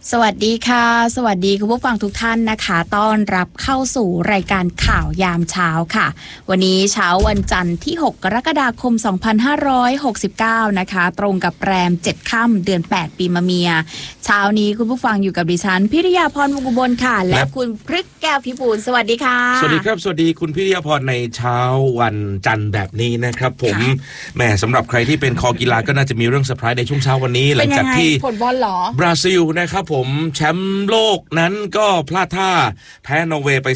สวัสดีค่ะสวัสดีคุณผู้ฟังทุกท่านนะคะต้อนรับเข้าสู่รายการข่าวยามเช้าค่ะวันนี้เช้าวันจันทร์ที่6กรกฎาคม2569นะคะตรงกับแรม7ค่ำเดือน8ปีมะเมียเช้านี้คุณผู้ฟังอยู่กับดิฉันพิริยาพรวงศ์อุบลค่ะและคุณพฤกษ์แก้วพิบูลสวัสดีค่ะสวัสดีครับสวัสดีคุณพิริยาพรในเช้าวันจันทร์แบบนี้นะครับผมแหมสำหรับใครที่เป็นคอกีฬาก็น่าจะมีเรื่องเซอร์ไพรส์ในช่วงเช้าวันนี้หลังจากที่ผลบอลเหรอบราซิลนะครับผมแชมป์โลกนั้นก็พลาดท่าแพ้นอร์เวย์ไป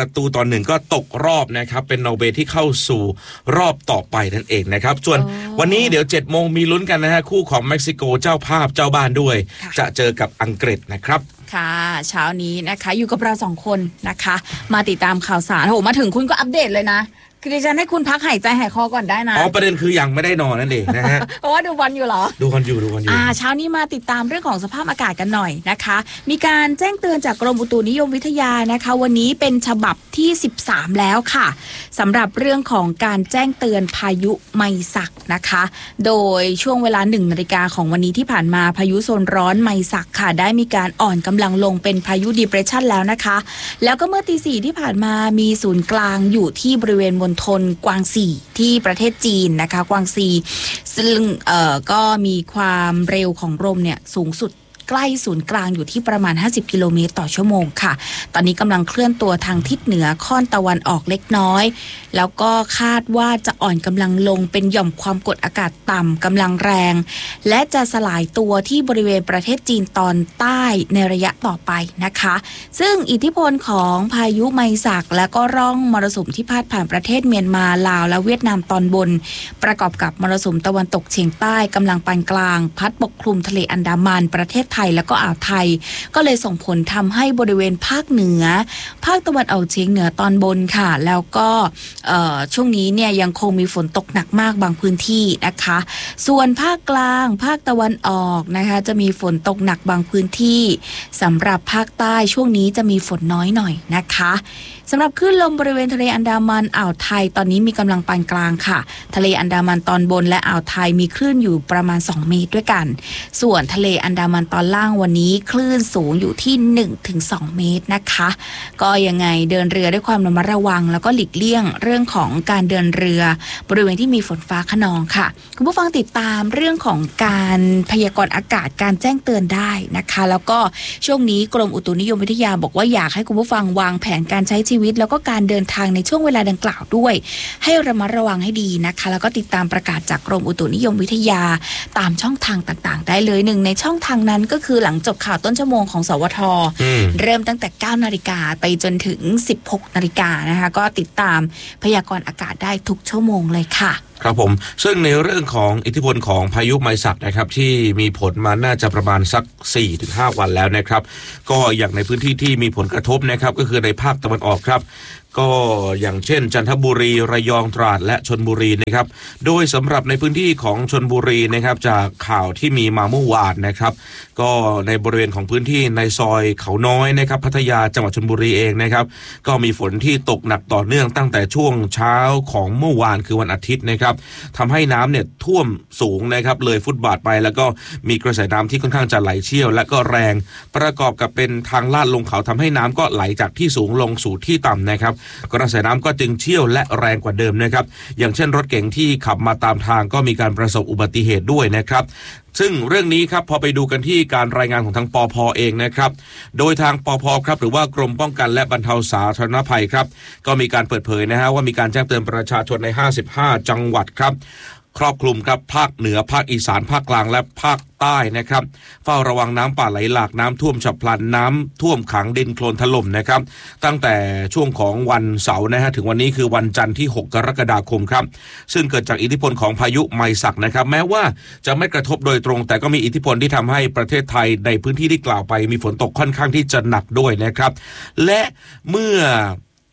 2-1ก็ตกรอบนะครับเป็นนอร์เวย์ที่เข้าสู่รอบต่อไปนั่นเองนะครับส่วนวันนี้เดี๋ยว 7 โมงมีลุ้นกันนะฮะคู่ของเม็กซิโกเจ้าภาพเจ้าบ้านด้วยจะเจอกับอังกฤษนะครับค่ะเช้านี้นะคะอยู่กับเรา2คนนะคะมาติดตามข่าวสารโหมาถึงคุณก็อัปเดตเลยนะคือดิฉันให้คุณพักหายใจหายคอก่อนได้นะประเด็นคือยังไม่ได้นอนนั่นเองนะฮะเพราะว่าดูบอลอยู่เหรอดูบอลอยู่เช้านี้มาติดตามเรื่องของสภาพอากาศกันหน่อยนะคะมีการแจ้งเตือนจากกรมอุตุนิยมวิทยานะคะวันนี้เป็นฉบับที่13แล้วค่ะสำหรับเรื่องของการแจ้งเตือนพายุไมซักนะคะโดยช่วงเวลา 1 นาฬิกาของวันนี้ที่ผ่านมาพายุโซนร้อนไมซักค่ะได้มีการอ่อนกำลังลงเป็นพายุดีเพรสชันแล้วนะคะแล้วก็เมื่อตี 4ที่ผ่านมามีศูนย์กลางอยู่ที่บริเวณมณฑลกวางซีที่ประเทศจีนนะคะกวางซีซึ่งก็มีความเร็วของลมเนี่ยสูงสุดใกล้ศูนย์กลางอยู่ที่ประมาณ50กิโลเมตรต่อชั่วโมงค่ะตอนนี้กำลังเคลื่อนตัวทางทิศเหนือค่อนตะวันออกเล็กน้อยแล้วก็คาดว่าจะอ่อนกำลังลงเป็นหย่อมความกดอากาศต่ำกำลังแรงและจะสลายตัวที่บริเวณประเทศจีนตอนใต้ในระยะต่อไปนะคะซึ่งอิทธิพลของพายุไมซักและก็ร่องมรสุมที่พาดผ่านประเทศเมียนมาลาวและเวียดนามตอนบนประกอบกับมรสุมตะวันตกเฉียงใต้กำลังปานกลางพัดปกคลุมทะเลอันดามันประเทศไทยแล้วก็อ่าวไทยก็เลยส่งผลทำให้บริเวณภาคเหนือภาคตะวันออกเฉียงเหนือตอนบนค่ะแล้วก็ช่วงนี้เนี่ยยังคงมีฝนตกหนักมากบางพื้นที่นะคะส่วนภาคกลางภาคตะวันออกนะคะจะมีฝนตกหนักบางพื้นที่สำหรับภาคใต้ช่วงนี้จะมีฝนน้อยหน่อยนะคะสำหรับคลื่นลมบริเวณทะเลอันดามันอ่าวไทยตอนนี้มีกำลังปานกลางค่ะทะเลอันดามันตอนบนและอ่าวไทยมีคลื่นอยู่ประมาณ2 เมตรด้วยกันส่วนทะเลอันดามันตอนล่างวันนี้คลื่นสูงอยู่ที่ 1-2 เมตรนะคะก็ยังไงเดินเรือด้วยความระมัดระวังแล้วก็หลีกเลี่ยงเรื่องของการเดินเรือบริเวณที่มีฝนฟ้าคะนองค่ะคุณผู้ฟังติดตามเรื่องของการพยากรณ์อากาศการแจ้งเตือนได้นะคะแล้วก็ช่วงนี้กรมอุตุนิยมวิทยาบอกว่าอยากให้คุณผู้ฟังวางแผนการใช้ชีวิตแล้วก็การเดินทางในช่วงเวลาดังกล่าวด้วยให้ระมัดระวังให้ดีนะคะแล้วก็ติดตามประกาศจากกรมอุตุนิยมวิทยาตามช่องทางต่างๆได้เลยหนึ่งในช่องทางนั้นก็คือหลังจบข่าวต้นชั่วโมงของสวท.เริ่มตั้งแต่ 9 นาฬิกาไปจนถึง 16 นาฬิกานะคะก็ติดตามพยากรณ์อากาศได้ทุกชั่วโมงเลยค่ะครับผมซึ่งในเรื่องของอิทธิพลของพายุไมซักนะครับที่มีผลมาน่าจะประมาณสัก 4-5 วันแล้วนะครับก็อย่างในพื้นที่ที่มีผลกระทบนะครับก็คือในภาคตะวันออกครับก็อย่างเช่นจันทบุรีระยองตราดและชลบุรีนะครับโดยสำหรับในพื้นที่ของชลบุรีนะครับจากข่าวที่มีมาเมื่อวานนะครับก็ในบริเวณของพื้นที่ในซอยเขาน้อยนะครับพัทยาจังหวัดชลบุรีเองนะครับก็มีฝนที่ตกหนักต่อเนื่องตั้งแต่ช่วงเช้าของเมื่อวานคือวันอาทิตย์นะครับทำให้น้ำเนี่ยท่วมสูงนะครับเลยฟุตบาทไปแล้วก็มีกระแสน้ำที่ค่อนข้างจะไหลเชี่ยวและก็แรงประกอบกับเป็นทางลาดลงเขาทำให้น้ำก็ไหลจากที่สูงลงสู่ที่ต่ำนะครับกระแสน้ำก็จึงเชี่ยวและแรงกว่าเดิมนะครับอย่างเช่นรถเก๋งที่ขับมาตามทางก็มีการประสบอุบัติเหตุด้วยนะครับซึ่งเรื่องนี้ครับพอไปดูกันที่การรายงานของทางปภ.เองนะครับโดยทางปภ.ครับหรือว่ากรมป้องกันและบรรเทาสาธารณภัยครับก็มีการเปิดเผยนะฮะว่ามีการแจ้งเตือนประชาชนใน55จังหวัดครับครอบคลุมครับภาคเหนือภาคอีสานภาคกลางและภาคใต้นะครับเฝ้าระวังน้ำป่าไหลหลากน้ำท่วมฉับพลันน้ำท่วมขังดินโคลนถล่มนะครับตั้งแต่ช่วงของวันเสาร์นะฮะถึงวันนี้คือวันจันทร์ที่6 กรกฎาคมครับซึ่งเกิดจากอิทธิพลของพายุไมซักนะครับแม้ว่าจะไม่กระทบโดยตรงแต่ก็มีอิทธิพลที่ทำให้ประเทศไทยในพื้นที่ที่กล่าวไปมีฝนตกค่อนข้างที่จะหนักด้วยนะครับและเมื่อ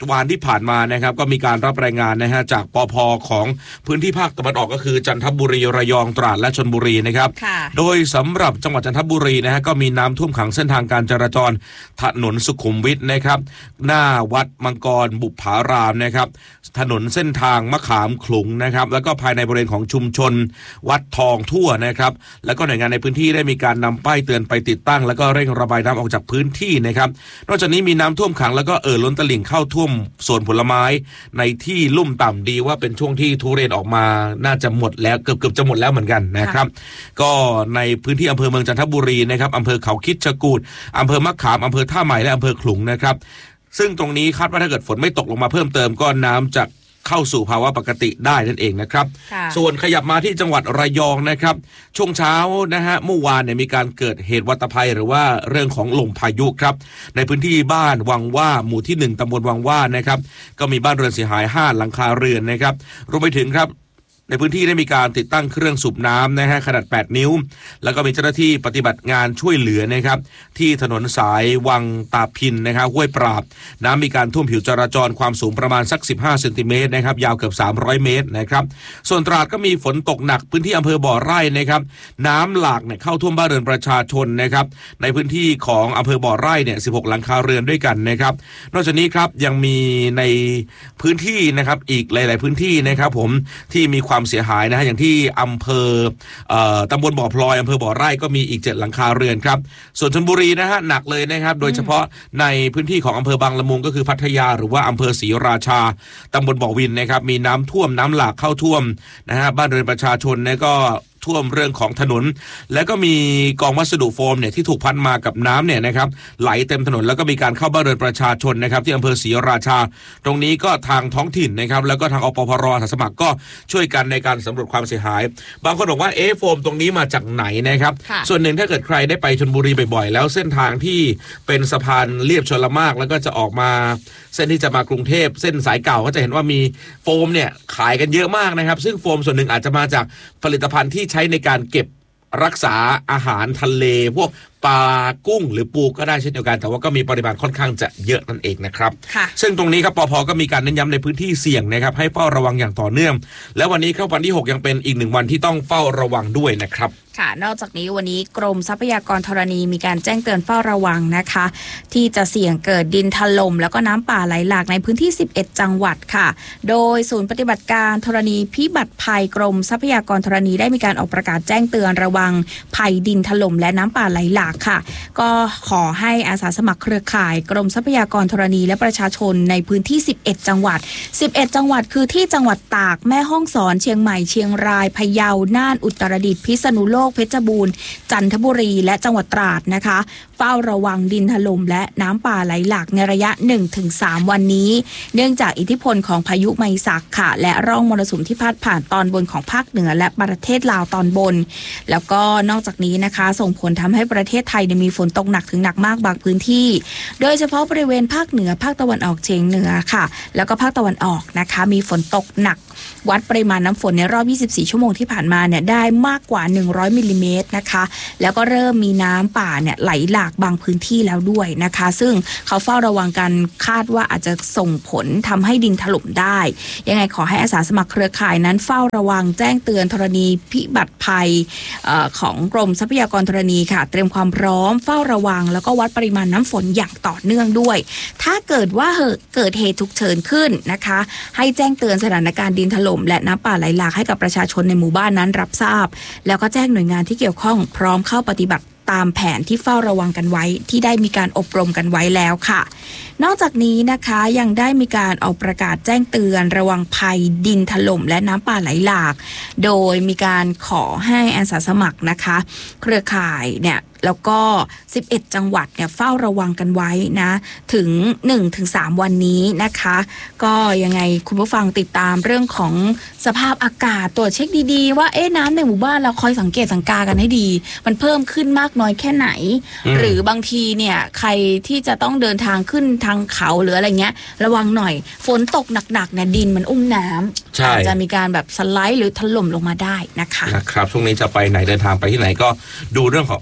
วันที่ผ่านมานะครับก็มีการรับรายงานนะฮะจากปภ.ของพื้นที่ภาคตะวันออกก็คือจันทบุรีระยองตราดและชลบุรีนะครับโดยสำหรับจังหวัดจันทบุรีนะฮะก็มีน้ำท่วมขังเส้นทางการจราจรถนนสุขุมวิทนะครับหน้าวัดมังกรบุปผารามนะครับถนนเส้นทางมะขามขลุงนะครับแล้วก็ภายในบริเวณของชุมชนวัดทองทั่วนะครับแล้วก็หน่วยงานในพื้นที่ได้มีการนำป้ายเตือนไปติดตั้งแล้วก็เร่งระบายน้ำออกจากพื้นที่นะครับนอกจากนี้มีน้ำท่วมขังแล้วก็ล้นตลิ่งเข้าท่วมสวนผลไม้ในที่ลุ่มต่ำดีว่าเป็นช่วงที่ทุเรียนออกมาน่าจะหมดแล้วเกือบจะหมดแล้วเหมือนกันนะครับก็ในพื้นที่อำเภอเมืองจันทบุรีนะครับอำเภอเขาคิดจกูฏอำเภอมะขามอำเภอท่าใหม่และอำเภอขลุงนะครับซึ่งตรงนี้คาดว่าถ้าเกิดฝนไม่ตกลงมาเพิ่มเติมก็น้ำจะเข้าสู่ภาวะปกติได้นั่นเองนะครับส่วนขยับมาที่จังหวัดระยองนะครับช่วงเช้านะฮะเมื่อวานเนี่ยมีการเกิดเหตุวัตภัยหรือว่าเรื่องของลมพายุครับในพื้นที่บ้านวังว่าหมู่ที่1ตำบลวังว่านะครับก็มีบ้านเรือนเสียหาย5หลังคาเรือนนะครับรวมไปถึงครับในพื้นที่ได้มีการติดตั้งเครื่องสูบน้ำนะฮะขนาด8นิ้วแล้วก็มีเจ้าหน้าที่ปฏิบัติงานช่วยเหลือนะครับที่ถนนสายวังตาพินนะครับห้วยปราบน้ำมีการท่วมผิวจราจรความสูงประมาณสัก15เซนติเมตรนะครับยาวเกือบ300เมตรนะครับส่วนตราดก็มีฝนตกหนักพื้นที่อำเภอบ่อไร่นะครับน้ำหลากเนี่ยเข้าท่วมบ้านเรือนประชาชนนะครับในพื้นที่ของอำเภอบ่อไร่เนี่ย16หลังคาเรือนด้วยกันนะครับนอกจากนี้ครับยังมีในพื้นที่นะครับอีกหลายๆพื้นที่นะครับผมที่มีความเสียหายนะฮะอย่างที่อำเภอตำบลบ่อพลอยอำเภอบ่อไร่ก็มีอีก7หลังคาเรือนครับส่วนชลบุรีนะฮะหนักเลยนะครับโดยเฉพาะในพื้นที่ของอำเภอบางละมุงก็คือพัทยาหรือว่าอำเภอศรีราชาตำบลบ่อวินนะครับมีน้ำท่วมน้ำหลากเข้าท่วมนะฮะบ้านเรือนประชาชนเนี่ยก็ท่วมเรื่องของถนนแล้วก็มีกองวัสดุโฟมเนี่ยที่ถูกพันมากับน้ำเนี่ยนะครับไหลเต็มถนนแล้วก็มีการเข้าบ้านเรือนประชาชนนะครับที่อำเภอศรีราชาตรงนี้ก็ทางท้องถิ่นนะครับแล้วก็ทางอปพร.อาสาสมัครก็ช่วยกันในการสำรวจความเสียหายบางคนบอกว่าโฟมตรงนี้มาจากไหนนะครับส่วนหนึ่งถ้าเกิดใครได้ไปชลบุรีบ่อยๆแล้วเส้นทางที่เป็นสะพานเลียบชลมารแล้วก็จะออกมาเส้นที่จะมากรุงเทพเส้นสายเก่าก็จะเห็นว่ามีโฟมเนี่ยขายกันเยอะมากนะครับซึ่งโฟมส่วนหนึ่งอาจจะมาจากผลิตภัณฑ์ที่ใช้ในการเก็บรักษาอาหารทะเลพวกปลากุ้งหรือปูก็ได้เช่นเดียวกันแต่ว่าก็มีปริมาณค่อนข้างจะเยอะนั่นเองนะครับซึ่งตรงนี้ครับปภ.ก็มีการเน้นย้ำในพื้นที่เสี่ยงนะครับให้เฝ้าระวังอย่างต่อเนื่องและวันนี้ครับวันที่6ยังเป็นอีก1วันที่ต้องเฝ้าระวังด้วยนะครับค่ะนอกจากนี้วันนี้กรมทรัพยากรธรณีมีการแจ้งเตือนเฝ้าระวังนะคะที่จะเสี่ยงเกิดดินถล่มแล้วก็น้ำป่าไหลหลากในพื้นที่11จังหวัดค่ะโดยศูนย์ปฏิบัติการธรณีพิบัติภัยกรมทรัพยากรธรณีได้มีการออกประกาศแจ้งเตือนระวังภัยดินถล่มและน้ำป่าไหลหลากค่ะก็ขอให้อาสาสมัครเครือข่ายกรมทรัพยากรธรณีและประชาชนในพื้นที่11จังหวัด11จังหวัดคือที่จังหวัดตากแม่ฮ่องสอนเชียงใหม่เชียงรายพะเยาน่านอุตรดิตถ์พิษณุโลกเพชรบูรณ์จันทบุรีและจังหวัดตราดนะคะเฝ้าระวังดินถล่มและน้ำป่าไหลหลากในระยะ 1-3 วันนี้เนื่องจากอิทธิพลของพายุไมซักค่ะและร่องมรสุมที่พาดผ่านตอนบนของภาคเหนือและประเทศลาวตอนบนแล้วก็นอกจากนี้นะคะส่งผลทำให้ประเทศไทยมีฝนตกหนักถึงหนักมากบางพื้นที่โดยเฉพาะบริเวณภาคเหนือภาคตะวันออกเฉียงเหนือค่ะแล้วก็ภาคตะวันออกนะคะมีฝนตกหนักวัดปริมาณน้ำฝนในรอบ24ชั่วโมงที่ผ่านมาเนี่ยได้มากกว่า100มิลลิเมตรนะคะแล้วก็เริ่มมีน้ำป่าเนี่ยไหลหลากบางพื้นที่แล้วด้วยนะคะซึ่งเขาเฝ้าระวังกันคาดว่าอาจจะส่งผลทำให้ดินถล่มได้ยังไงขอให้อาสาสมัครเครือข่ายนั้นเฝ้าระวังแจ้งเตือนธรณีพิบัติภัยของกรมทรัพยากรธรณีค่ะเตรียมความพร้อมเฝ้าระวังแล้วก็วัดปริมาณน้ำฝนอย่างต่อเนื่องด้วยถ้าเกิดว่าเกิดเหตุฉุกเฉินขึ้นนะคะให้แจ้งเตือนสถานการณ์ดินถล่มและน้ำป่าไหลหลากให้กับประชาชนในหมู่บ้านนั้นรับทราบแล้วก็แจ้งหน่วยงานที่เกี่ยวข้องพร้อมเข้าปฏิบัติตามแผนที่เฝ้าระวังกันไว้ที่ได้มีการอบรมกันไว้แล้วค่ะนอกจากนี้นะคะยังได้มีการออกประกาศแจ้งเตือนระวังภัยดินถล่มและน้ำป่าไหลหลากโดยมีการขอให้อาสาสมัครนะคะเครือข่ายเนี่ยแล้วก็11จังหวัดเนี่ยเฝ้าระวังกันไว้นะถึง 1-3 วันนี้นะคะก็ยังไงคุณผู้ฟังติดตามเรื่องของสภาพอากาศตรวจเช็คดีๆว่าน้ำในหมู่บ้านเราคอยสังเกตสังกากันให้ดีมันเพิ่มขึ้นมากน้อยแค่ไหนหรือบางทีเนี่ยใครที่จะต้องเดินทางขึ้นทางเขาหรืออะไรเงี้ยระวังหน่อยฝนตกหนักๆเนี่ยดินมันอุ้มน้ำอาจจะมีการแบบสไลด์หรือถล่มลงมาได้นะคะนะครับช่วงนี้จะไปไหนเดินทางไปที่ไหนก็ดูเรื่องของอากาศด้วย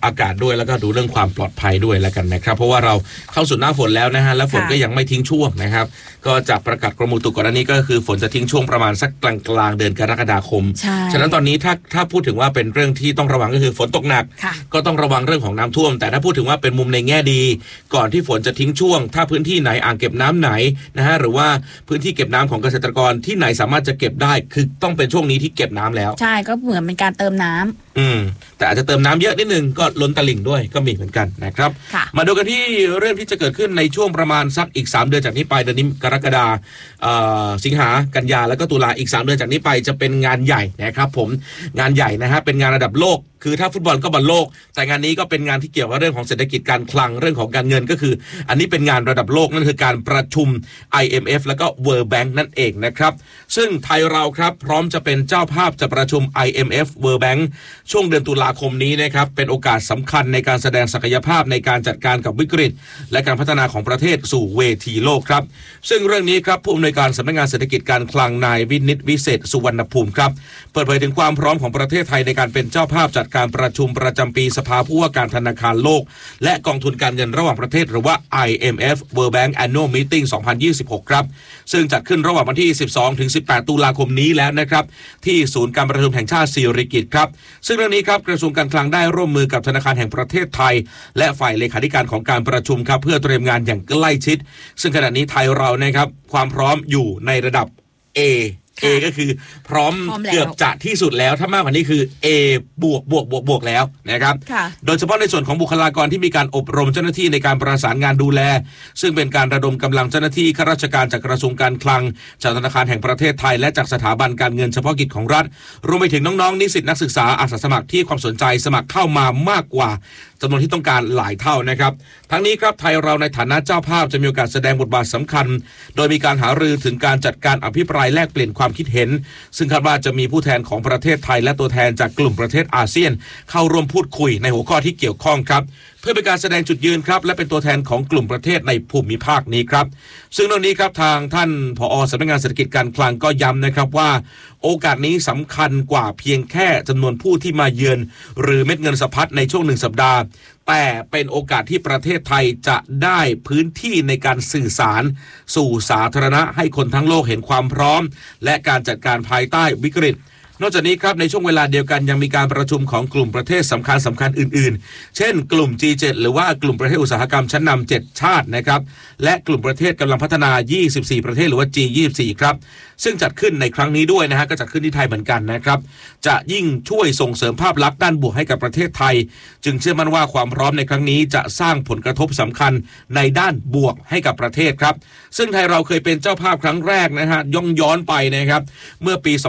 ด้วยแล้วก็ดูเรื่องความปลอดภัยด้วยแล้วกันนะครับเพราะว่าเราเข้าสู่หน้าฝนแล้วนะฮะแล้วฝนก็ยังไม่ทิ้งช่วงนะครับก็จากประกาศกรมอุตุก่อนหน้านี้ก็คือฝนจะทิ้งช่วงประมาณสักกลางเดือนกรกฎาคมฉะนั้นตอนนี้ถ้าพูดถึงว่าเป็นเรื่องที่ต้องระวังก็คือฝนตกหนักก็ต้องระวังเรื่องของน้ำท่วมแต่ถ้าพูดถึงว่าเป็นมุมในแง่ดีก่อนที่ฝนจะทิ้งช่วงถ้าพื้นที่ไหนอ่างเก็บน้ำไหนนะฮะหรือว่าพื้นที่เก็บน้ำของเกษตรกรที่ไหนสามารถจะเก็บได้คือต้องเป็นช่วงนี้ที่เก็บน้ำแล้วใช่ก็เหมือนเป็นการเติมน้ำแต่อาจจะเติมน้ำเยอะนิดนึงก็ล้นตลิ่งด้วยก็มีเหมือนกันนะครับมาดูกันที่เรื่องที่จะเกิดขึ้นในช่วงประมาณสักอีก3เดือนจากนี้ไปเดือนนี้กรกฎาสิงหากันยาแล้วก็ตุลาอีก3เดือนจากนี้ไปจะเป็นงานใหญ่นะครับผมงานใหญ่นะฮะเป็นงานระดับโลกคือถ้าฟุตบอลก็บอลโลกแต่งานนี้ก็เป็นงานที่เกี่ยวกับเรื่องของเศรษฐกิจการคลังเรื่องของการเงินก็คืออันนี้เป็นงานระดับโลกนั่นคือการประชุม IMF แล้วก็ World Bank นั่นเองนะครับซึ่งไทยเราครับพร้อมจะเป็นเจ้าภาพจะประชุม IMF World Bank ช่วงเดือนตุลาคมนี้นะครับเป็นโอกาสสำคัญในการแสดงศักยภาพในการจัดการกับวิกฤตและการพัฒนาของประเทศสู่เวทีโลกครับซึ่งเรื่องนี้ครับผู้อำนวยการสำนักงานเศรษฐกิจการคลังนายวินิตวิเศษสุวรรณภูมิครับเปิดเผยถึงความพร้อมของประเทศไทยในการเป็นเจ้าภาพจัดการประชุมประจำปีสภาผู้ว่าการธนาคารโลกและกองทุนการเงินระหว่างประเทศหรือว่า IMF World Bank Annual Meeting 2026 ครับซึ่งจัดขึ้นระหว่างวันที่ 12-18 ตุลาคมนี้แล้วนะครับที่ศูนย์การประชุมแห่งชาติสิริกิติ์ครับซึ่งเรื่องนี้ครับกระทรวงการคลังได้ร่วมมือกับธนาคารแห่งประเทศไทยและฝ่ายเลขาธิการของการประชุมครับเพื่อเตรียมงานอย่างใกล้ชิดซึ่งขณะนี้ไทยเรานะครับความพร้อมอยู่ในระดับ A ก็คือพร้อมเกือบจะที่สุดแล้วถ้ามากกว่านี้คือ A บวกแล้วนะครับโดยเฉพาะในส่วนของบุคลากรที่มีการอบรมเจ้าหน้าที่ในการประสานงานดูแลซึ่งเป็นการระดมกำลังเจ้าหน้าที่ข้าราชการจากกระทรวงการคลังจากธนาคารแห่งประเทศไทยและจากสถาบันการเงินเฉพาะกิจของรัฐรวมไปถึงน้องๆนิสิตนักศึกษาอาสาสมัครที่ความสนใจสมัครเข้ามามากกว่าจำนวนที่ต้องการหลายเท่านะครับทั้งนี้ครับไทยเราในฐานะเจ้าภาพจะมีโอกาสแสดงบทบาทสำคัญโดยมีการหารือถึงการจัดการอภิปรายแลกเปลี่ยนความคิดเห็นซึ่งคาดว่าจะมีผู้แทนของประเทศไทยและตัวแทนจากกลุ่มประเทศอาเซียนเข้าร่วมพูดคุยในหัวข้อที่เกี่ยวข้องครับเพื่อเป็นการแสดงจุดยืนครับและเป็นตัวแทนของกลุ่มประเทศในภูมิภาคนี้ครับซึ่งเรื่องนี้ครับทางท่านผอ.สำนักงานเศรษฐกิจการคลังก็ย้ำนะครับว่าโอกาสนี้สำคัญกว่าเพียงแค่จำนวนผู้ที่มาเยือนหรือเม็ดเงินสะพัดในช่วง1 สัปดาห์แต่เป็นโอกาสที่ประเทศไทยจะได้พื้นที่ในการสื่อสารสู่สาธารณะให้คนทั้งโลกเห็นความพร้อมและการจัดการภายใต้วิกฤตนอกจากนี้ครับในช่วงเวลาเดียวกันยังมีการประชุมของกลุ่มประเทศสำคัญอื่นๆเช่นกลุ่ม G7 หรือว่ากลุ่มประเทศอุตสาหกรรมชั้นนำ7ชาตินะครับและกลุ่มประเทศกำลังพัฒนา24ประเทศหรือว่า G24 ครับซึ่งจัดขึ้นในครั้งนี้ด้วยนะฮะก็จัดขึ้นที่ไทยเหมือนกันนะครับจะยิ่งช่วยส่งเสริมภาพลักษณ์ด้านบวกให้กับประเทศไทยจึงเชื่อมั่นว่าความพร้อมในครั้งนี้จะสร้างผลกระทบสำคัญในด้านบวกให้กับประเทศครับซึ่งไทยเราเคยเป็นเจ้าภาพครั้งแรกนะฮะย้อนไปนะครับเมื่อปี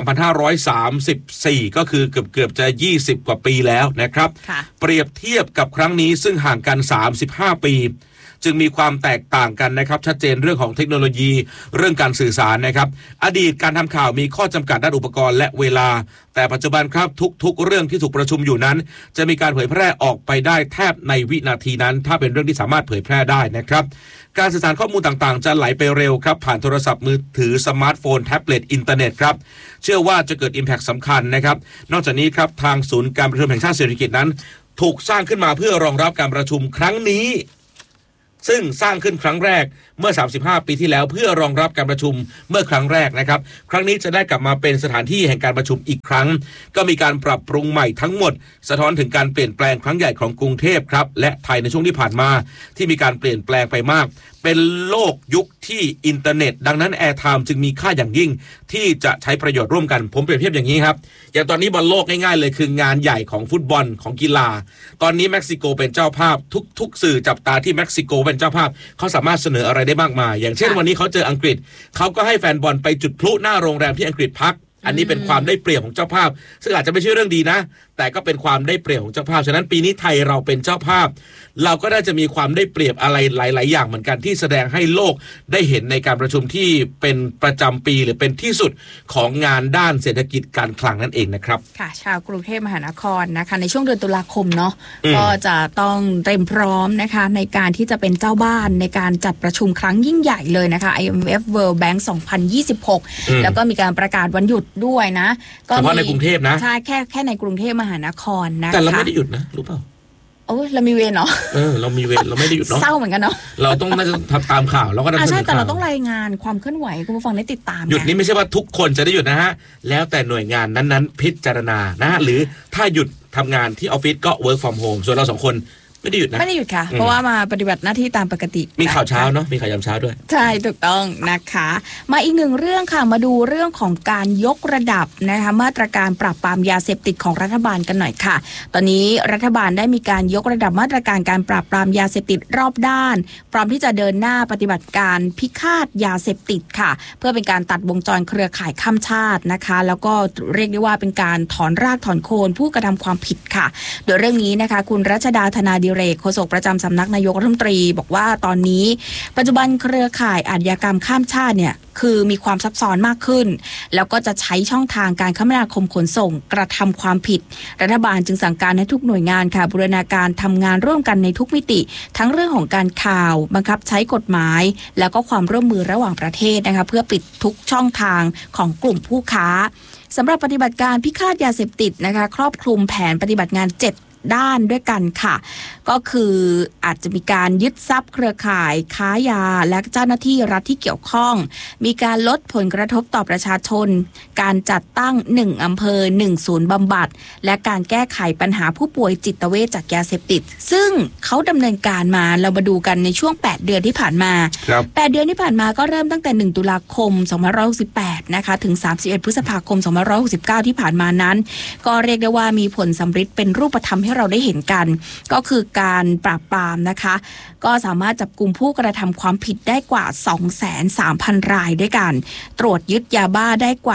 2534ก็คือเกือบจะ20กว่าปีแล้วนะครับเปรียบเทียบกับครั้งนี้ซึ่งห่างกัน35ปีจึงมีความแตกต่างกันนะครับชัดเจนเรื่องของเทคโนโลยีเรื่องการสื่อสารนะครับอดีตการทำข่าวมีข้อจำกัดด้านอุปกรณ์และเวลาแต่ปัจจุบันครับทุกเรื่องที่ถูกประชุมอยู่นั้นจะมีการเผยแพร่ออกไปได้แทบในวินาทีนั้นถ้าเป็นเรื่องที่สามารถเผยแพร่ได้นะครับการสื่อสารข้อมูลต่างๆจะไหลไปเร็วครับผ่านโทรศัพท์มือถือสมาร์ทโฟนแท็บเล็ตอินเทอร์เน็ตครับเชื่อว่าจะเกิด Impact สำคัญนะครับนอกจากนี้ครับทางศูนย์การประชุมแห่งชาติเศรษฐกิจนั้นถูกสร้างขึ้นมาเพื่อรองรับการประชุมครั้งนี้ซึ่งสร้างขึ้นครั้งแรกเมื่อ35ปีที่แล้วเพื่อรองรับการประชุมเมื่อครั้งแรกนะครับครั้งนี้จะได้กลับมาเป็นสถานที่แห่งการประชุมอีกครั้งก็มีการปรับปรุงใหม่ทั้งหมดสะท้อนถึงการเปลี่ยนแปลงครั้งใหญ่ของกรุงเทพครับและไทยในช่วงที่ผ่านมาที่มีการเปลี่ยนแปลงไปมากเป็นโลกยุคที่อินเทอร์เน็ตดังนั้นแอร์ไทม์จึงมีค่าอย่างยิ่งที่จะใช้ประโยชน์ร่วมกันผมเปรียบเทียบอย่างนี้ครับอย่างตอนนี้บอลโลกง่ายๆเลยคืองานใหญ่ของฟุตบอลของกีฬาตอนนี้เม็กซิโกเป็นเจ้าภาพทุกสื่อจับตาที่เม็กซิโกเป็นเจ้าภาพเขาสามารถเสนออะไรได้มากมายอย่างเช่นวันนี้เขาเจออังกฤษเขาก็ให้แฟนบอลไปจุดพลุหน้าโรงแรมที่อังกฤษพักอันนี้เป็นความได้เปรียบของเจ้าภาพซึ่งอาจจะไม่ใช่เรื่องดีนะแต่ก็เป็นความได้เปรียบของเจ้าภาพฉะนั้นปีนี้ไทยเราเป็นเจ้าภาพเราก็น่าจะมีความได้เปรียบอะไรหลายๆอย่างเหมือนกันที่แสดงให้โลกได้เห็นในการประชุมที่เป็นประจำปีหรือเป็นที่สุดของงานด้านเศรษฐกิจการคลังนั่นเองนะครับค่ะชาวกรุงเทพมหานครนะคะในช่วงเดือนตุลาคมเนาะก็จะต้องเตรียมพร้อมนะคะในการที่จะเป็นเจ้าบ้านในการจัดประชุมครั้งยิ่งใหญ่เลยนะคะ IMF World Bank 2026แล้วก็มีการประกาศวันหยุดด้วยนะก็เฉพาะในกรุงเทพนะใช่แค่ในกรุงเทพมหานครนะคะแต่เราไม่ได้หยุดนะรู้เปล่าโอ้ยเรามีเวรเนาะเรามีเวรเราไม่ได้หยุดเนาะเศร้าเหมือนกันเนาะเราต้องน่าจะตามข่าวแล้วก็ใช่แต่เราต้องรายงานความเคลื่อนไหวคุณผู้ฟังได้ติดตามหยุดนี้ไม่ใช่ว่าทุกคนจะได้หยุดนะฮะแล้วแต่หน่วยงานนั้นๆพิจารณานะหรือถ้าหยุดทำงานที่ออฟฟิศก็ work from home ส่วนเรา2 คนไม่ได้หยุดนะไม่ได้หยุดค่ะเพราะว่ามาปฏิบัติหน้าที่ตามปกติมีข่าวเช้าเนาะมีข่าวยามเช้าด้วยใช่ถูกต้องนะคะมาอีกหนึ่งเรื่องค่ะมาดูเรื่องของการยกระดับนะคะมาตรการปราบปรามยาเสพติดของรัฐบาลกันหน่อยค่ะตอนนี้รัฐบาลได้มีการยกระดับมาตรการการปราบปรามยาเสพติดรอบด้านพร้อมที่จะเดินหน้าปฏิบัติการพิฆาตยาเสพติดค่ะเพื่อเป็นการตัดวงจรเครือข่ายข้ามชาตินะคะแล้วก็เรียกได้ว่าเป็นการถอนรากถอนโคนผู้กระทำความผิดค่ะโดยเรื่องนี้นะคะคุณรัชดาธนาดิเรกโฆษกประจำสำนักนายกรัฐมนตรีบอกว่าตอนนี้ปัจจุบันเครือข่ายอาชญากรรมข้ามชาติเนี่ยคือมีความซับซ้อนมากขึ้นแล้วก็จะใช้ช่องทางการคมนาคมขนส่งกระทำความผิดรัฐบาลจึงสั่งการให้ทุกหน่วยงานค่ะบูรณาการทำงานร่วมกันในทุกมิติทั้งเรื่องของการข่าวบังคับใช้กฎหมายแล้วก็ความร่วมมือระหว่างประเทศนะคะเพื่อปิดทุกช่องทางของกลุ่มผู้ค้าสำหรับปฏิบัติการพิฆาตยาเสพติดนะคะครอบคลุมแผนปฏิบัติงาน7ด้านด้วยกันค่ะก็คืออาจจะมีการยึดทรัพย์เครือข่ายค้ายาและเจ้าหน้าที่รัฐที่เกี่ยวข้องมีการลดผลกระทบต่อประชาชนการจัดตั้ง1อำเภอ1ศูนย์บำบัดและการแก้ไขปัญหาผู้ป่วยจิตเวชจากยาเสพติดซึ่งเขาดำเนินการมาเรามาดูกันในช่วง8เดือนที่ผ่านมา8เดือนที่ผ่านมาก็เริ่มตั้งแต่1ตุลาคม2568นะคะถึง31พฤษภาคม2569ที่ผ่านมานั้นก็เรียกได้ว่ามีผลสำฤทธิ์เป็นรูปธรรมให้เราได้เห็นกันก็คือการปราบปรามนะคะก็สามารถจับกุมผู้กระทำความผิดได้กว่า 230,000 รายด้วยกันตรวจยึดยาบ้าได้กว่า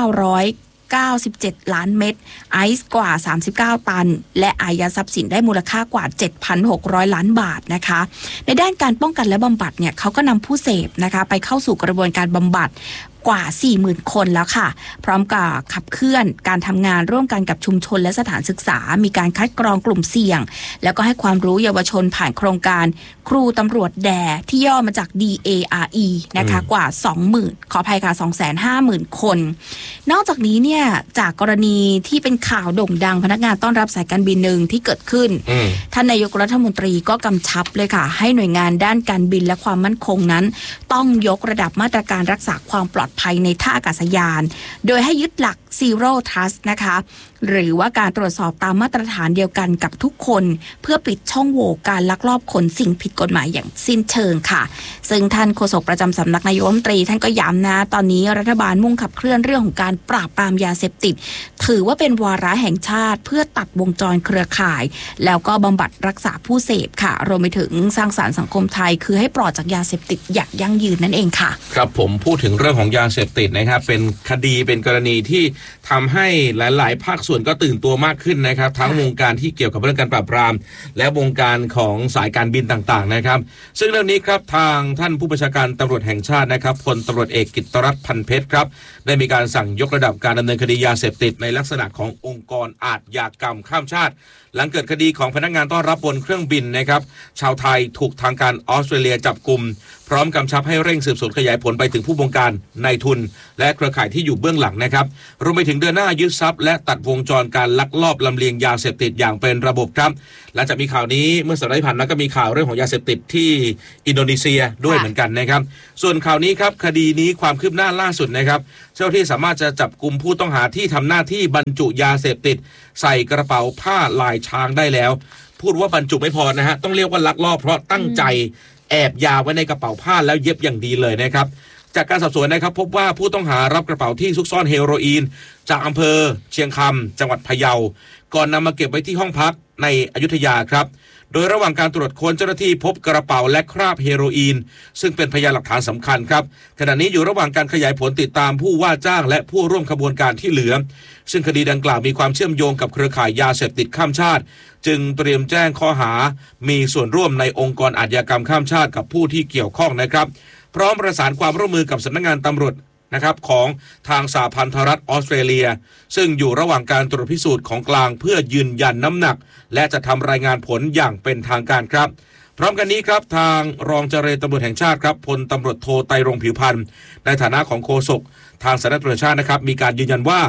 97ล้านเม็ดไอซ์กว่า39ตันและอายัดทรัพย์สินได้มูลค่ากว่า 7,600 ล้านบาทนะคะในด้านการป้องกันและบำบัดเนี่ยเขาก็นำผู้เสพนะคะไปเข้าสู่กระบวนการบำบัดกว่า 40,000 คนแล้วค่ะพร้อมกับขับเคลื่อนการทำงานร่วมกันกับชุมชนและสถานศึกษามีการคัดกรองกลุ่มเสี่ยงแล้วก็ให้ความรู้เยาวชนผ่านโครงการครูตำรวจแดที่ย่อมาจาก DARE นะคะกว่า 20,000 ขออภัยค่ะ 250,000 คนนอกจากนี้เนี่ยจากกรณีที่เป็นข่าวโด่งดังพนักงานต้อนรับสายการบินหนึ่งที่เกิดขึ้นท่านนายกรัฐมนตรีก็กำชับเลยค่ะให้หน่วยงานด้านการบินและความมั่นคงนั้นต้องยกระดับมาตรการรักษาความปลอดภัยในท่าอากาศยานโดยให้ยึดหลัก Zero Trust นะคะหรือว่าการตรวจสอบตามมาตรฐานเดียวกันกับทุกคนเพื่อปิดช่องโหว่การลักลอบขนสิ่งผิดกฎหมายอย่างสิ้นเชิงค่ะซึ่งท่านโฆษกประจำสำนักนายกรัฐมนตรีท่านก็ย้ำนะตอนนี้รัฐบาลมุ่งขับเคลื่อนเรื่องของการปราบปรามยาเสพติดถือว่าเป็นวาระแห่งชาติเพื่อตัดวงจรเครือข่ายแล้วก็บำบัดรักษาผู้เสพค่ะรวมไปถึงสร้างสรรค์สังคมไทยคือให้ปลอดจากยาเสพติดอย่างยั่งยืนนั่นเองค่ะครับผมพูดถึงเรื่องของยาเสพติดนะครับเป็นคดีเป็นกรณีที่ทำให้หลายๆภาคส่วนก็ตื่นตัวมากขึ้นนะครับทั้งวงการที่เกี่ยวกับเรื่องการปราบปรามและวงการของสายการบินต่างๆนะครับซึ่งเรื่องนี้ครับทางท่านผู้บัญชาการตำรวจแห่งชาตินะครับพลตำรวจเอกกิตติรัตน์พันเพชรครับได้มีการสั่งยกระดับการดำเนินคดียาเสพติดในลักษณะขององค์กรอาชญากรรมข้ามชาติหลังเกิดคดีของพนักงานต้อนรับบนเครื่องบินนะครับชาวไทยถูกทางการออสเตรเลียจับกุมพร้อมกำชับให้เร่งสืบสวนขยายผลไปถึงผู้บงการนายทุนและเครือข่ายที่อยู่เบื้องหลังนะครับรวมไปถึงเดินหน้ายึดทรัพย์และตัดวงจรการลักลอบลำเลียงยาเสพติดอย่างเป็นระบบครับหลังจากมีข่าวนี้เมื่อสัปดาห์ที่ผ่านมาก็มีข่าวเรื่องของยาเสพติดที่อินโดนีเซียด้วยเหมือนกันนะครับส่วนข่าวนี้ครับคดีนี้ความคืบหน้าล่าสุดนะครับเจ้าที่สามารถจะจับกุมผู้ต้องหาที่ทำหน้าที่บรรจุยาเสพติดใส่กระเป๋าผ้าลายช้างได้แล้วพูดว่าบรรจุไม่พอนะฮะต้องเรียกว่าลักลอบเพราะตั้งใจแอบยาไว้ในกระเป๋าผ้าแล้วเย็บอย่างดีเลยนะครับจากการสอบสวนนะครับพบว่าผู้ต้องหารับกระเป๋าที่ซุกซ่อนเฮโรอีนจากอำเภอเชียงคำจังหวัดพะเยาก่อนนำมาเก็บไว้ที่ห้องพักในอยุธยาครับโดยระหว่างการตรวจค้นเจ้าหน้าที่พบกระเป๋าและคราบเฮโรอีนซึ่งเป็นพยานหลักฐานสำคัญครับขณะนี้อยู่ระหว่างการขยายผลติดตามผู้ว่าจ้างและผู้ร่วมขบวนการที่เหลือซึ่งคดีดังกล่าวมีความเชื่อมโยงกับเครือข่ายยาเสพติดข้ามชาติจึงเตรียมแจ้งข้อหามีส่วนร่วมในองค์กรอาชญากรรมข้ามชาติกับผู้ที่เกี่ยวข้องนะครับพร้อมประสานความร่วมมือกับสำนักงานตำรวจนะครับของทางสหพันธรัฐออสเตรเลียซึ่งอยู่ระหว่างการตรวจพิสูจน์ของกลางเพื่อยืนยันน้ำหนักและจะทำรายงานผลอย่างเป็นทางการครับพร้อมกันนี้ครับทางรองเจรตำรวจแห่งชาติครับพลตำรวจโทไตรรงค์ผิวพันธ์ในฐานะของโฆษกทางสำนักตำรวจแห่งชาตินะครับมีการยืนยันว่า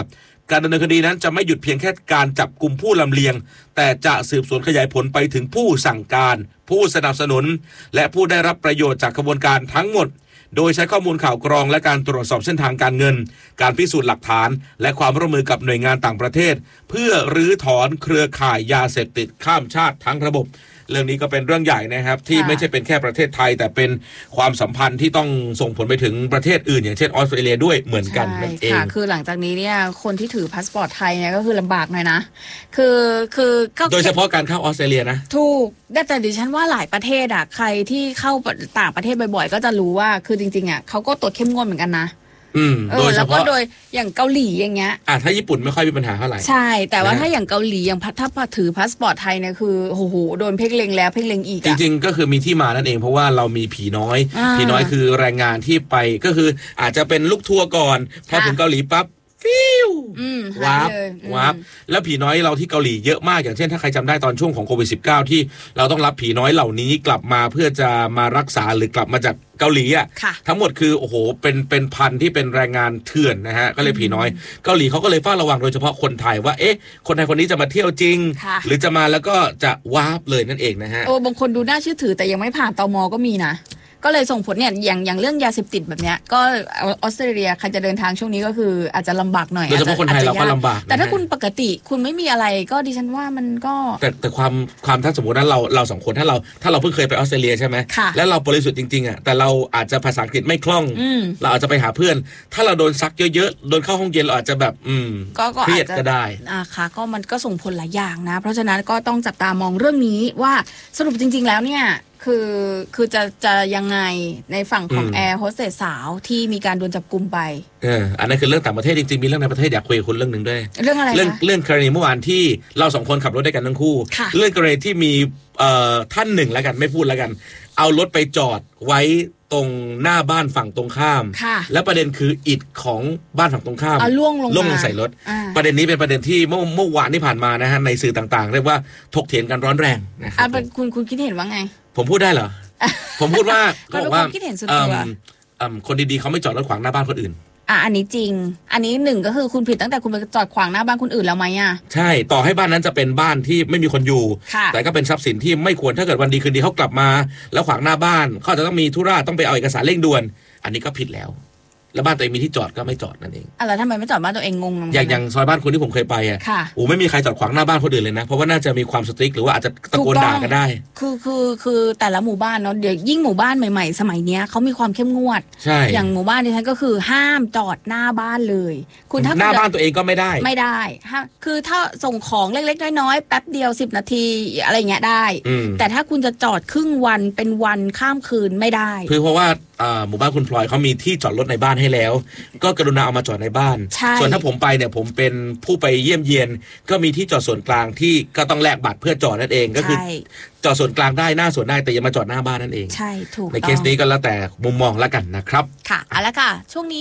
การดำเนินคดีนั้นจะไม่หยุดเพียงแค่การจับกลุ่มผู้ลำเลียงแต่จะสืบสวนขยายผลไปถึงผู้สั่งการผู้สนับสนุนและผู้ได้รับประโยชน์จากกระบวนการทั้งหมดโดยใช้ข้อมูลข่าวกรองและการตรวจสอบเส้นทางการเงินการพิสูจน์หลักฐานและความร่วมมือกับหน่วยงานต่างประเทศเพื่อรื้อถอนเครือข่ายยาเสพติดข้ามชาติทั้งระบบเรื่องนี้ก็เป็นเรื่องใหญ่นะครับที่ไม่ใช่เป็นแค่ประเทศไทยแต่เป็นความสัมพันธ์ที่ต้องส่งผลไปถึงประเทศอื่นอย่างเช่นออสเตรเลียด้วยเหมือนกันนั่นเองคือหลังจากนี้เนี่ยคนที่ถือพาสปอร์ตไทยเนี่ยก็คือลำบากหน่อยนะคือโดยเฉพาะการเข้าออสเตรเลียนะถูกแต่ดิฉันว่าหลายประเทศอ่ะใครที่เข้าต่างประเทศบ่อยๆก็จะรู้ว่าคือจริงๆอ่ะเขาก็ตรวจเข้มงวดเหมือนกันนะโดยเฉพาะโดยอย่างเกาหลีอย่างเงี้ยถ้าญี่ปุ่นไม่ค่อยมีปัญหาเท่าไหร่ใช่แต่ว่าถ้าอย่างเกาหลีอย่างถ้าถือพาสปอร์ตไทยเนี่ยคือโอ้โหโดนเพ่งเล็งแล้วเพ่งเล็งอีกจริงๆก็คือมีที่มานั่นเองเพราะว่าเรามีผีน้อยคือแรงงานที่ไปก็คืออาจจะเป็นลูกทัวร์ก่อนพอถึงเกาหลีปั๊บฟิววับแล้วผีน้อยเราที่เกาหลีเยอะมากอย่างเช่นถ้าใครจำได้ตอนช่วงของโควิด -19 ที่เราต้องรับผีน้อยเหล่านี้กลับมาเพื่อจะมารักษาหรือกลับมาจากเกาหลีอ่ะทั้งหมดคือโอ้โหเป็นพันที่เป็นแรงงานเถื่อนนะฮะก็เลยผีน้อยเกาหลีเขาก็เลยเฝ้าระวังโดยเฉพาะคนไทยว่าเอ๊ะคนไทยคนนี้จะมาเที่ยวจริงหรือจะมาแล้วก็จะวาร์ปเลยนั่นเองนะฮะบางคนดูน่าเชื่อถือแต่ยังไม่ผ่านตม.ก็มีนะก็เลยส่งผลเนี่ยอย่างเรื่องยาเสพติดแบบเนี้ยก็ออสเตรเลียใครจะเดินทางช่วงนี้ก็คืออาจจะลำบากหน่อยโดยเฉพาะคนไทยเราก็ลำบากแต่ถ้าคุณปกติคุณไม่มีอะไรก็ดิฉันว่ามันก็แต่ความถ้าสมมติว่าเราสองคนถ้าเราเพิ่งเคยไปออสเตรเลียใช่ไหมแล้วเราบริสุทธิ์จริงๆอ่ะแต่เราอาจจะภาษาอังกฤษไม่คล่องเราอาจจะไปหาเพื่อนถ้าเราโดนซักเยอะๆโดนเข้าห้องเย็นเราอาจจะแบบเครียดก็ได้ค่ะก็มันก็ส่งผลหลายอย่างนะเพราะฉะนั้นก็ต้องจับตามองเรื่องนี้ว่าสรุปจริงๆแล้วเนี่ยคือจะยังไงในฝั่งของแอร์โฮสเตสสาวที่มีการโดนจับกุมไปอันนั้นคือเรื่องต่างประเทศจริงๆมีเรื่องในประเทศอยากคุยกับคุณเรื่องหนึ่งด้วยเรื่องอะไรเรื่องกรณีเมื่อวานที่เราสองคนขับรถด้วยกันทั้งคู่เรื่องกรณีที่มีท่านหนึ่งแล้วกันไม่พูดแล้วกันเอารถไปจอดไว้ตรงหน้าบ้านฝั่งตรงข้ามแล้วประเด็นคืออิฐของบ้านฝั่งตรงข้ามล่วงลงใส่รถประเด็นนี้เป็นประเด็นที่เมื่อวานที่ผ่านมานะฮะในสื่อต่างๆเรียกว่าถกเถียงกันร้อนแรงนะครับคุณคิดเห็นว่าไงผมพูดได้เหรอ ผมพูดว่าก็บอกว่าคนดีๆเขาไม่จอดรถขวางหน้าบ้านคนอื่นอันนี้จริงอันนี้หนึ่งก็คือคุณผิดตั้งแต่คุณไปจอดขวางหน้าบ้านคนอื่นแล้วไหมใช่ต่อให้บ้านนั้นจะเป็นบ้านที่ไม่มีคนอยู่แต่ก็เป็นทรัพย์สินที่ไม่ควรถ้าเกิดวันดีคืนดีเขากลับมาแล้วขวางหน้าบ้านเขาจะต้องมีธุระต้องไปเอาเอกสารเร่งด่วนอันนี้ก็ผิดแล้วแล้วบ้านตัวเองมีที่จอดก็ไม่จอดนั่นเองแล้วทำไมไม่จอดบ้านตัวเองงงอย่างซอยบ้านคุณที่ผมเคยไปไม่มีใครจอดขวางหน้าบ้านคนอื่นเลยนะเพราะว่าน่าจะมีความสตริกหรือว่าอาจจะตะโกนด่ากันได้คือแต่ละหมู่บ้านเนาะเดี๋ยวยิ่งหมู่บ้านใหม่ๆสมัยเนี้ยเขามีความเข้มงวดอย่างหมู่บ้านที่ฉันก็คือห้ามจอดหน้าบ้านเลยคุณถ้าหน้าบ้านตัวเองก็ไม่ได้คือถ้าส่งของเล็กๆน้อยๆแป๊บเดียว10 นาทีอะไรเงี้ยได้แต่ถ้าคุณจะจอดครึ่งวันเป็นวันข้ามคืนไม่ได้เพราะว่าหมู่บ้านคุณพลอยเขามีที่จอดรถในบ้านให้แล้วก็กรุณาเอามาจอดในบ้านส่วนถ้าผมไปเนี่ยผมเป็นผู้ไปเยี่ยมเยียนก็มีที่จอดส่วนกลางที่ก็ต้องแลกบัตรเพื่อจอดนั่นเก็คือจอดส่วนกลางได้หน้าสวนได้แต่อย่ามาจอดหน้าบ้านนั่นเองใช่ถูกในเคสนี้ก็แล้วแต่มุมมองแล้วกันนะครับค่ะเอาละค่ะช่วงนี้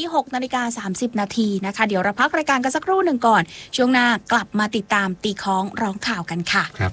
6:30 นาทีนะคะเดี๋ยวเราพักรายการกันสักครู่หนึ่งก่อนช่วงหน้ากลับมาติดตามตีค้องร้องข่าวกันค่ะครับ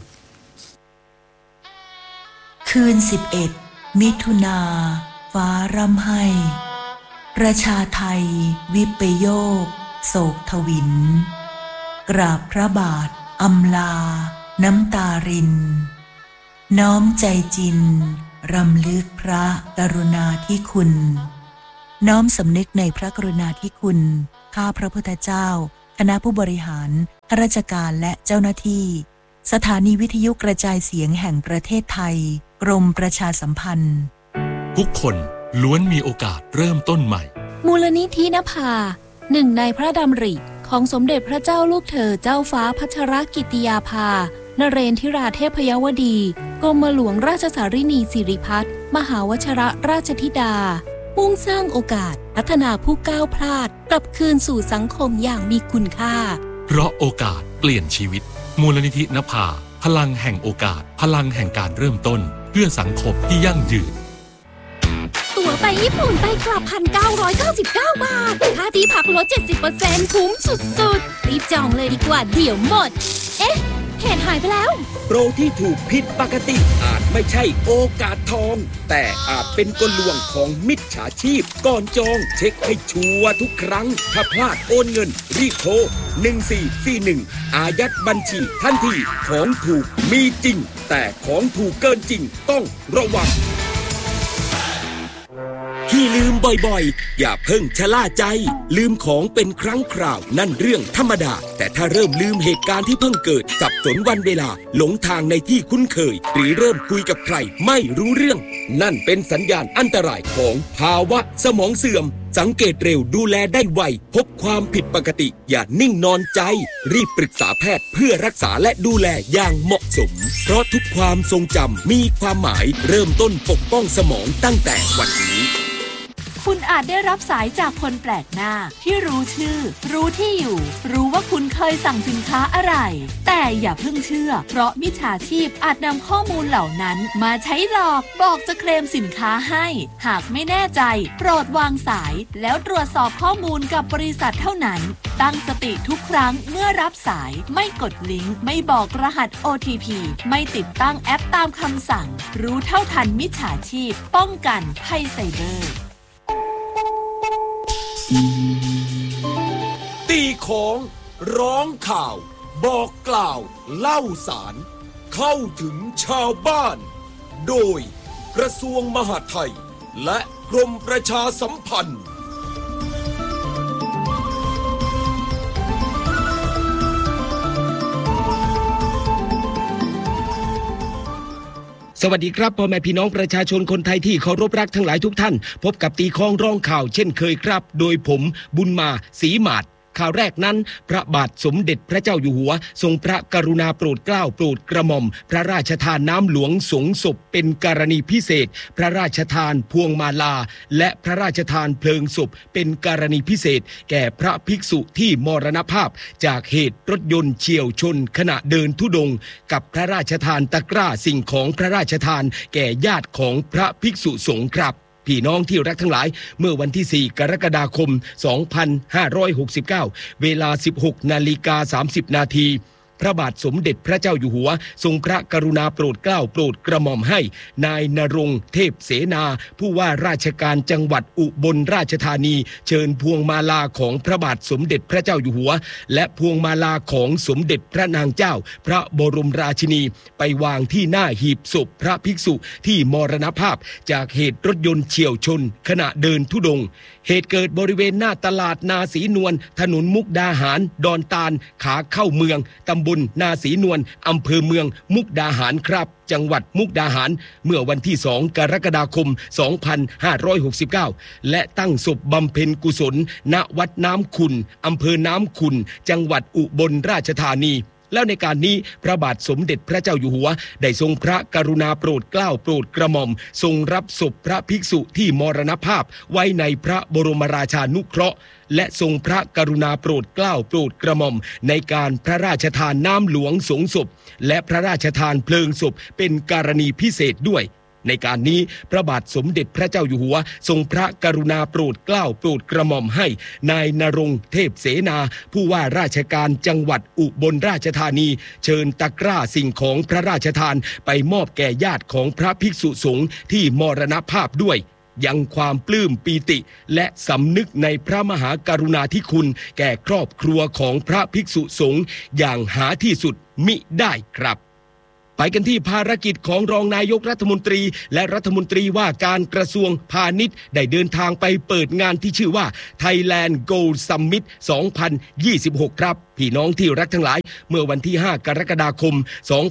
คืน11มิถุนาฟ้าร่ำไห้ประชาไทยวิปโยคโศกทวินกราบพระบาทอำลาน้ำตารินน้อมใจจินรำลึกพระกรุณาธิคุณน้อมสำนึกในพระกรุณาธิคุณข้าพระพุทธเจ้าคณะผู้บริหารข้าราชการและเจ้าหน้าที่สถานีวิทยุกระจายเสียงแห่งประเทศไทยกรมประชาสัมพันธ์ทุกคนล้วนมีโอกาสเริ่มต้นใหม่มูลนิธินภาหนึ่งในพระดำริของสมเด็จพระเจ้าลูกเธอเจ้าฟ้าพัชรกิติยาภานเรนทิราเทพยวดีกรมหลวงราชสารินีสิริพัฒน์มหาวชรราชธิดามุ่งสร้างโอกาสพัฒนาผู้ก้าวพลาดกลับคืนสู่สังคมอย่างมีคุณค่าเพราะโอกาสเปลี่ยนชีวิตมูลนิธินภาพลังแห่งโอกาสพลังแห่งการเริ่มต้นเพื่อสังคมที่ยั่งยืนตั๋วไปญี่ปุ่นไปกลับ 1,999 บาทค่าที่พักลด 70% คุ้มสุดๆรีบจองเลยดีกว่าเดี๋ยวหมดเอ๊ะเหตุหายไปแล้วโปรที่ถูกผิดปกติอาจไม่ใช่โอกาสทองแต่อาจเป็นกลลวงของมิจฉาชีพก่อนจองเช็คให้ชัวร์ทุกครั้งถ้าพลาดโอนเงินรีบโทร1441อายัดบัญชีทันทีของถูกมีจริงแต่ของถูกเกินจริงต้องระวังที่ลืมบ่อยๆอย่าเพิ่งชะล่าใจลืมของเป็นครั้งคราวนั่นเรื่องธรรมดาแต่ถ้าเริ่มลืมเหตุการณ์ที่เพิ่งเกิดสับสนวันเวลาหลงทางในที่คุ้นเคยหรือเริ่มคุยกับใครไม่รู้เรื่องนั่นเป็นสัญญาณอันตรายของภาวะสมองเสื่อมสังเกตเร็วดูแลได้ไวพบความผิดปกติอย่านิ่งนอนใจรีบปรึกษาแพทย์เพื่อรักษาและดูแลอย่างเหมาะสมเพราะทุกความทรงจำมีความหมายเริ่มต้นปกป้องสมองตั้งแต่วันนี้คุณอาจได้รับสายจากคนแปลกหน้าที่รู้ชื่อรู้ที่อยู่รู้ว่าคุณเคยสั่งสินค้าอะไรแต่อย่าเพิ่งเชื่อเพราะมิจฉาชีพอาจนำข้อมูลเหล่านั้นมาใช้หลอกบอกจะเคลมสินค้าให้หากไม่แน่ใจโปรดวางสายแล้วตรวจสอบข้อมูลกับบริษัทเท่านั้นตั้งสติทุกครั้งเมื่อรับสายไม่กดลิงก์ไม่บอกรหัส OTP ไม่ติดตั้งแอปตามคำสั่งรู้เท่าทันมิจฉาชีพป้องกันภัยไซเบอร์ตีของร้องข่าวบอกกล่าวเล่าสารเข้าถึงชาวบ้านโดยกระทรวงมหาดไทยและกรมประชาสัมพันธ์สวัสดีครับพ่อแม่พี่น้องประชาชนคนไทยที่เคารพรักทั้งหลายทุกท่านพบกับตีคองร้องข่าวเช่นเคยครับโดยผมบุญมาศรีหมาดข่าวแรกนั้นพระบาทสมเด็จพระเจ้าอยู่หัวทรงพระกรุณาโปรดเกล้าโปรดกระหม่อมพระราชทานน้ำหลวงสงศพเป็นกรณีพิเศษพระราชทานพวงมาลาและพระราชทานเพลิงศพเป็นกรณีพิเศษแก่พระภิกษุที่มรณภาพจากเหตุรถยนต์เฉี่ยวชนขณะเดินธุดงค์กับพระราชทานตะกร้าสิ่งของพระราชทานแก่ญาติของพระภิกษุสงฆ์ครับพี่น้องที่รักทั้งหลายเมื่อวันที่4กรกฎาคม2569เวลา 16:30 นาทีพระบาทสมเด็จพระเจ้าอยู่หัวทรงพระกรุณาโปรดเกล้าโปรดกระหม่อมให้นายณรงค์เทพเสนาผู้ว่าราชการจังหวัดอุบลราชธานีเชิญพวงมาลาของพระบาทสมเด็จพระเจ้าอยู่หัวและพวงมาลาของสมเด็จพระนางเจ้าพระบรมราชินีไปวางที่หน้าหีบศพพระภิกษุที่มรณภาพจากเหตุรถยนต์เฉี่ยวชนขณะเดินธุดงค์เหตุเกิดบริเวณหน้าตลาดนาศรีนวลถนนมุกดาหารดอนตาลขาเข้าเมืองตำบลนาศรีนวลอำเภอเมืองมุกดาหารครับจังหวัดมุกดาหารเมื่อวันที่2กรกฎาคม2569และตั้งศพบำเพ็ญกุศลณวัดน้ำขุ่นอำเภอน้ำขุ่นจังหวัดอุบลราชธานีแล้วในการนี้พระบาทสมเด็จพระเจ้าอยู่หัวได้ทรงพระกรุณาโปรดเกล้าโปรดกระหม่อมทรงรับศพพระภิกษุที่มรณภาพไว้ในพระบรมราชานุเคราะห์และทรงพระกรุณาโปรดเกล้าโปรดกระหม่อมในการพระราชทานน้ำหลวงสงศพและพระราชทานเพลิงศพเป็นกรณีพิเศษด้วยในการนี้พระบาทสมเด็จพระเจ้าอยู่หัวทรงพระกรุณาโปรดเกล้าโปรดกระหม่อมให้นายณรงค์เทพเสนาผู้ว่าราชการจังหวัดอุบลราชธานีเชิญตะกร้าสิ่งของพระราชทานไปมอบแก่ญาติของพระภิกษุสงฆ์ที่มรณภาพด้วยยังความปลื้มปีติและสำนึกในพระมหากรุณาธิคุณแก่ครอบครัวของพระภิกษุสงฆ์อย่างหาที่สุดมิได้ครับไปกันที่ภารกิจของรองนายกรัฐมนตรีและรัฐมนตรีว่าการกระทรวงพาณิชย์ได้เดินทางไปเปิดงานที่ชื่อว่า Thailand Gold Summit 2026 ครับพี่น้องที่รักทั้งหลายเมื่อวันที่5กรกฎาคม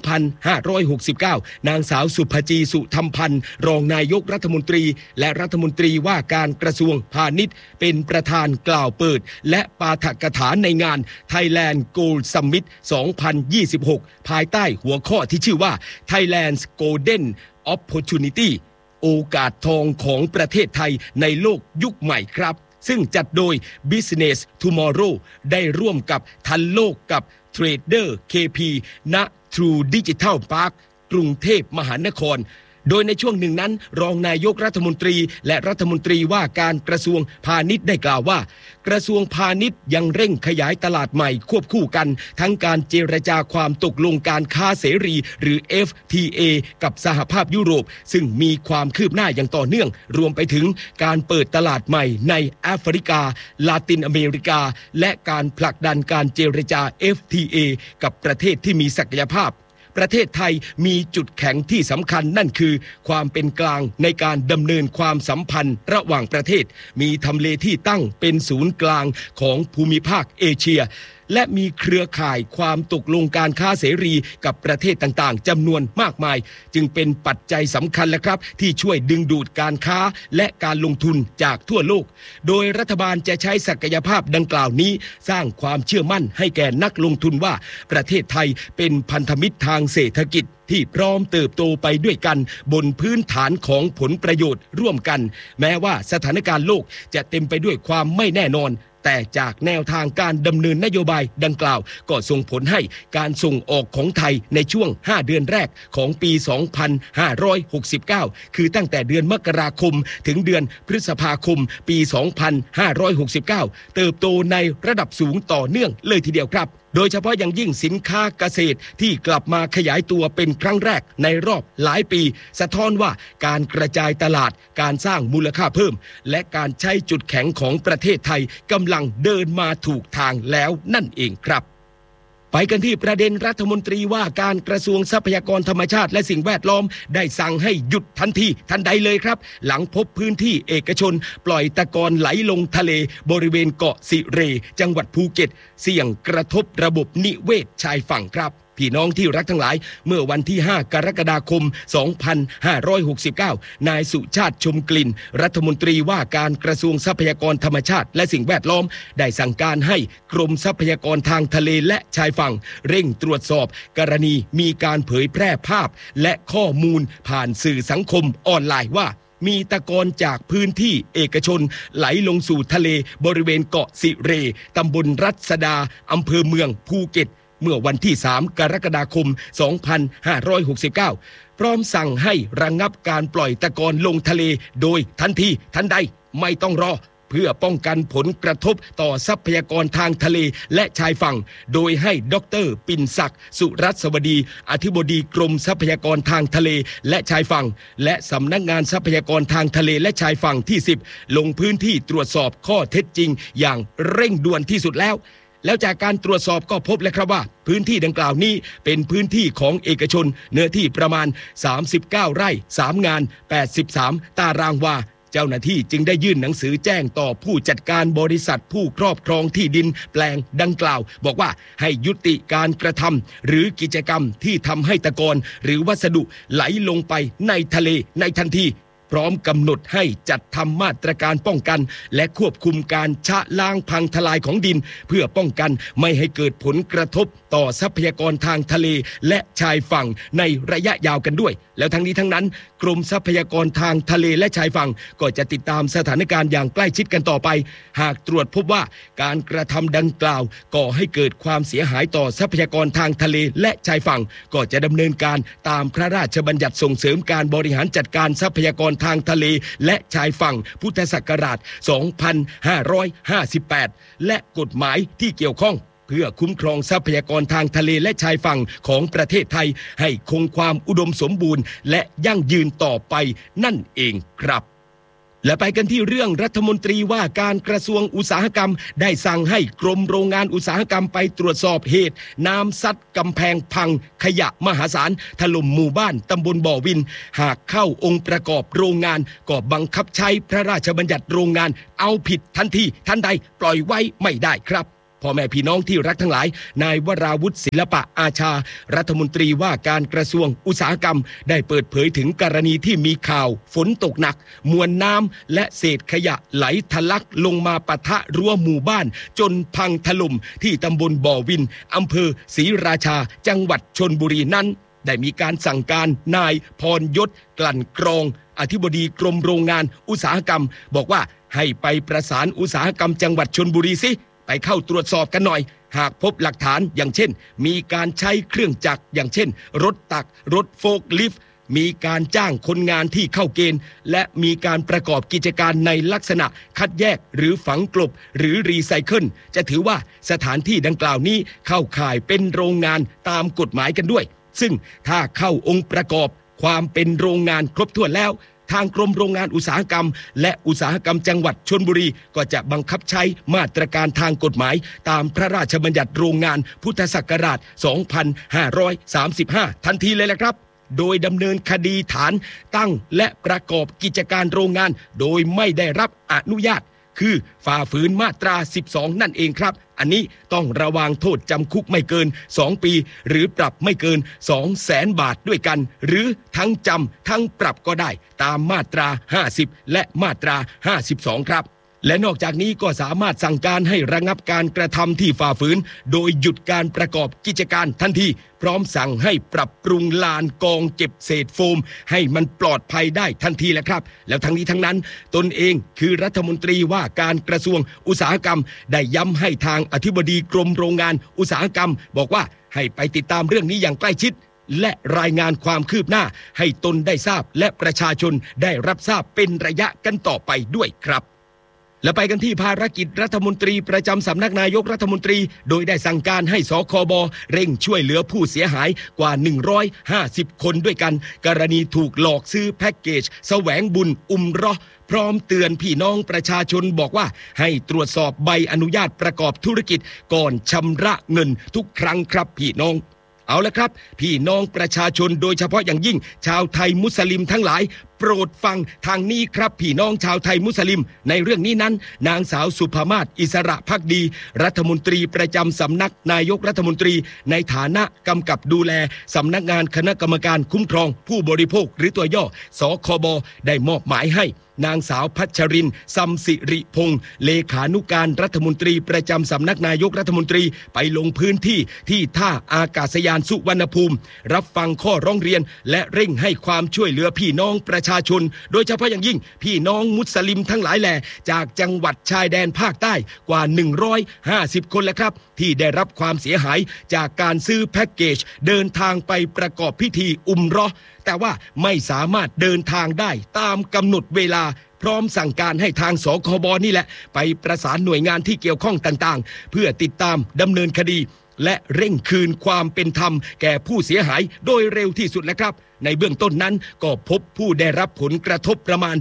2569นางสาวสุภจีสุธรรมพันธ์รองนายกรัฐมนตรีและรัฐมนตรีว่าการกระทรวงพาณิชย์เป็นประธานกล่าวเปิดและปาฐกถาในงาน Thailand Gold Summit 2026 ภายใต้หัวข้อที่ชื่อว่า Thailand's Golden Opportunity โอกาสทองของประเทศไทยในโลกยุคใหม่ครับซึ่งจัดโดย Business Tomorrow ได้ร่วมกับทันโลกกับเทรดเดอร์ KP ณ True Digital Park กรุงเทพมหานครโดยในช่วงหนึ่งนั้นรองนายกรัฐมนตรีและรัฐมนตรีว่าการกระทรวงพาณิชย์ได้กล่าวว่ากระทรวงพาณิชย์ยังเร่งขยายตลาดใหม่ควบคู่กันทั้งการเจรจาความตกลงการค้าเสรีหรือ FTA กับสหภาพยุโรปซึ่งมีความคืบหน้าอย่างต่อเนื่องรวมไปถึงการเปิดตลาดใหม่ในแอฟริกาลาตินอเมริกาและการผลักดันการเจรจา FTA กับประเทศที่มีศักยภาพประเทศไทยมีจุดแข็งที่สำคัญนั่นคือความเป็นกลางในการดำเนินความสัมพันธ์ระหว่างประเทศมีทำเลที่ตั้งเป็นศูนย์กลางของภูมิภาคเอเชียและมีเครือข่ายความตกลงการค้าเสรีกับประเทศต่างๆจำนวนมากมายจึงเป็นปัจจัยสำคัญและครับที่ช่วยดึงดูดการค้าและการลงทุนจากทั่วโลกโดยรัฐบาลจะใช้ศักยภาพดังกล่าวนี้สร้างความเชื่อมั่นให้แก่นักลงทุนว่าประเทศไทยเป็นพันธมิตรทางเศรษฐกิจที่พร้อมเติบโตไปด้วยกันบนพื้นฐานของผลประโยชน์ร่วมกันแม้ว่าสถานการณ์โลกจะเต็มไปด้วยความไม่แน่นอนแต่จากแนวทางการดำเนินนโยบายดังกล่าวก็ส่งผลให้การส่งออกของไทยในช่วง5เดือนแรกของปี 2569 คือตั้งแต่เดือนมกราคมถึงเดือนพฤษภาคมปี 2569 เติบโตในระดับสูงต่อเนื่องเลยทีเดียวครับโดยเฉพาะอย่างยิ่งสินค้าเกษตรที่กลับมาขยายตัวเป็นครั้งแรกในรอบหลายปีสะท้อนว่าการกระจายตลาดการสร้างมูลค่าเพิ่มและการใช้จุดแข็งของประเทศไทยกำลังเดินมาถูกทางแล้วนั่นเองครับไปกันที่ประเด็นรัฐมนตรีว่าการกระทรวงทรัพยากรธรรมชาติและสิ่งแวดล้อมได้สั่งให้หยุดทันทีทันใดเลยครับหลังพบพื้นที่เอกชนปล่อยตะกอนไหลลงทะเลบริเวณเกาะสิเรจังหวัดภูเก็ตเสี่ยงกระทบระบบนิเวศชายฝั่งครับพี่น้องที่รักทั้งหลายเมื่อวันที่5กรกฎาคม2569นายสุชาติชมกลิ่นรัฐมนตรีว่าการกระทรวงทรัพยากรธรรมชาติและสิ่งแวดล้อมได้สั่งการให้กรมทรัพยากรทางทะเลและชายฝั่งเร่งตรวจสอบกรณีมีการเผยแพร่ภาพและข้อมูลผ่านสื่อสังคมออนไลน์ว่ามีตะกอนจากพื้นที่เอกชนไหลลงสู่ทะเลบริเวณเกาะสิเรตำบลรัศดาอำเภอเมืองภูเก็ตเมื่อวันที่3กรกฎาคม2569พร้อมสั่งให้ระงับการปล่อยตะกอนลงทะเลโดยทันทีทันใดไม่ต้องรอเพื่อป้องกันผลกระทบต่อทรัพยากรทางทะเลและชายฝั่งโดยให้ดร.ปิ่นศักดิ์สุรัสวดีอธิบดีกรมทรัพยากรทางทะเลและชายฝั่งและสำนักงานทรัพยากรทางทะเลและชายฝั่งที่10ลงพื้นที่ตรวจสอบข้อเท็จจริงอย่างเร่งด่วนที่สุดแล้วจากการตรวจสอบก็พบแล้วครับว่าพื้นที่ดังกล่าวนี้เป็นพื้นที่ของเอกชนเนื้อที่ประมาณ39ไร่3งาน83ตารางวาเจ้าหน้าที่จึงได้ยื่นหนังสือแจ้งต่อผู้จัดการบริษัทผู้ครอบครองที่ดินแปลงดังกล่าวบอกว่าให้ยุติการกระทำหรือกิจกรรมที่ทำให้ตะกอนหรือวัสดุไหลลงไปในทะเลในทันทีพร้อมกำหนดให้จัดทำมาตรการป้องกันและควบคุมการชะล้างพังทลายของดินเพื่อป้องกันไม่ให้เกิดผลกระทบต่อทรัพยากรทางทะเลและชายฝั่งในระยะยาวกันด้วยแล้วทั้งนี้ทั้งนั้นกรมทรัพยากรทางทะเลและชายฝั่งก็จะติดตามสถานการณ์อย่างใกล้ชิดกันต่อไปหากตรวจพบว่าการกระทำดังกล่าวก่อให้เกิดความเสียหายต่อทรัพยากรทางทะเลและชายฝั่งก็จะดำเนินการตามพระราชบัญญัติส่งเสริมการบริหารจัดการทรัพยากรทางทะเลและชายฝั่งพุทธศักราช 2558 และกฎหมายที่เกี่ยวข้องเพื่อคุ้มครองทรัพยากรทางทะเลและชายฝั่งของประเทศไทยให้คงความอุดมสมบูรณ์และยั่งยืนต่อไปนั่นเองครับและไปกันที่เรื่องรัฐมนตรีว่าการกระทรวงอุตสาหกรรมได้สั่งให้กรมโรงงานอุตสาหกรรมไปตรวจสอบเหตุน้ำซัดกำแพงพังขยะมหาศาลถล่มหมู่บ้านตำบลบ่อวินหากเข้าองค์ประกอบโรงงานก็บังคับใช้พระราชบัญญัติโรงงานเอาผิดทันทีทันใดปล่อยไว้ไม่ได้ครับพ่อแม่พี่น้องที่รักทั้งหลายนายวราวุฒิศิลปะอาชารัฐมนตรีว่าการกระทรวงอุตสาหกรรมได้เปิดเผยถึงกรณีที่มีข่าวฝนตกหนักมวลน้ำและเศษขยะไหลทะลักลงมาปะทะรั้วหมู่บ้านจนพังถล่มที่ตำบลบ่อวินอำเภอศรีราชาจังหวัดชลบุรีนั้นได้มีการสั่งการนายพรยศกลั่นกรองอธิบดีกรมโรงงานอุตสาหกรรมบอกว่าให้ไปประสานอุตสาหกรรมจังหวัดชลบุรีสิไปเข้าตรวจสอบกันหน่อยหากพบหลักฐานอย่างเช่นมีการใช้เครื่องจักรอย่างเช่นรถตักรถโฟล์คลิฟต์มีการจ้างคนงานที่เข้าเกณฑ์และมีการประกอบกิจการในลักษณะคัดแยกหรือฝังกลบหรือรีไซเคิลจะถือว่าสถานที่ดังกล่าวนี้เข้าข่ายเป็นโรงงานตามกฎหมายกันด้วยซึ่งถ้าเข้าองค์ประกอบความเป็นโรงงานครบถ้วนแล้วทางกรมโรงงานอุตสาหกรรมและอุตสาหกรรมจังหวัดชลบุรีก็จะบังคับใช้มาตรการทางกฎหมายตามพระราชบัญญัติโรงงานพุทธศักราช 2535 ทันทีเลยแหละครับโดยดำเนินคดีฐานตั้งและประกอบกิจการโรงงานโดยไม่ได้รับอนุญาตคือฝ่าฝืนมาตรา 12 นั่นเองครับอันนี้ต้องระวังโทษจำคุกไม่เกิน 2 ปีหรือปรับไม่เกิน 200,000 บาทด้วยกันหรือทั้งจำทั้งปรับก็ได้ตามมาตรา 50 และมาตรา 52 ครับและนอกจากนี้ก็สามารถสั่งการให้ระงับการกระทำที่ฝ่าฝืนโดยหยุดการประกอบกิจการทันทีพร้อมสั่งให้ปรับปรุงลานกองเก็บเศษโฟมให้มันปลอดภัยได้ทันทีแหละครับแล้วทั้งนี้ทั้งนั้นตนเองคือรัฐมนตรีว่าการกระทรวงอุตสาหกรรมได้ย้ำให้ทางอธิบดีกรมโรงงานอุตสาหกรรมบอกว่าให้ไปติดตามเรื่องนี้อย่างใกล้ชิดและรายงานความคืบหน้าให้ตนได้ทราบและประชาชนได้รับทราบเป็นระยะกันต่อไปด้วยครับและไปกันที่ภารกิจรัฐมนตรีประจำสำนักนายกรัฐมนตรีโดยได้สั่งการให้สคบเร่งช่วยเหลือผู้เสียหายกว่า150คนด้วยกันกรณีถูกหลอกซื้อแพ็กเกจแสวงบุญอุมเราะห์พร้อมเตือนพี่น้องประชาชนบอกว่าให้ตรวจสอบใบอนุญาตประกอบธุรกิจก่อนชำระเงินทุกครั้งครับพี่น้องเอาละครับพี่น้องประชาชนโดยเฉพาะอย่างยิ่งชาวไทยมุสลิมทั้งหลายโปรดฟังทางนี้ครับพี่น้องชาวไทยมุสลิมในเรื่องนี้นั้นนางสาวสุภามาศอิสระภักดีรัฐมนตรีประจำสำนักนายกรัฐมนตรีในฐานะกำกับดูแลสำนักงานคณะกรรมการคุ้มครองผู้บริโภคหรือตัวย่อสคบได้มอบหมายให้นางสาวพัชรินทร์ซัมสิริพงษ์เลขานุการรัฐมนตรีประจำสำนักนายกรัฐมนตรีไปลงพื้นที่ที่ท่าอากาศยานสุวรรณภูมิรับฟังข้อร้องเรียนและเร่งให้ความช่วยเหลือพี่น้องประชาชนโดยเฉพาะอย่างยิ่งพี่น้องมุสลิมทั้งหลายแหล่จากจังหวัดชายแดนภาคใต้กว่า150คนแล้วครับที่ได้รับความเสียหายจากการซื้อแพ็กเกจเดินทางไปประกอบพิธีอุมเราะห์แต่ว่าไม่สามารถเดินทางได้ตามกำหนดเวลาพร้อมสั่งการให้ทางสคบนี่แหละไปประสานหน่วยงานที่เกี่ยวข้องต่างๆเพื่อติดตามดำเนินคดีและเร่งคืนความเป็นธรรมแก่ผู้เสียหายโดยเร็วที่สุดแล้วครับในเบื้องต้นนั้นก็พบผู้ได้รับผลกระทบประมาณ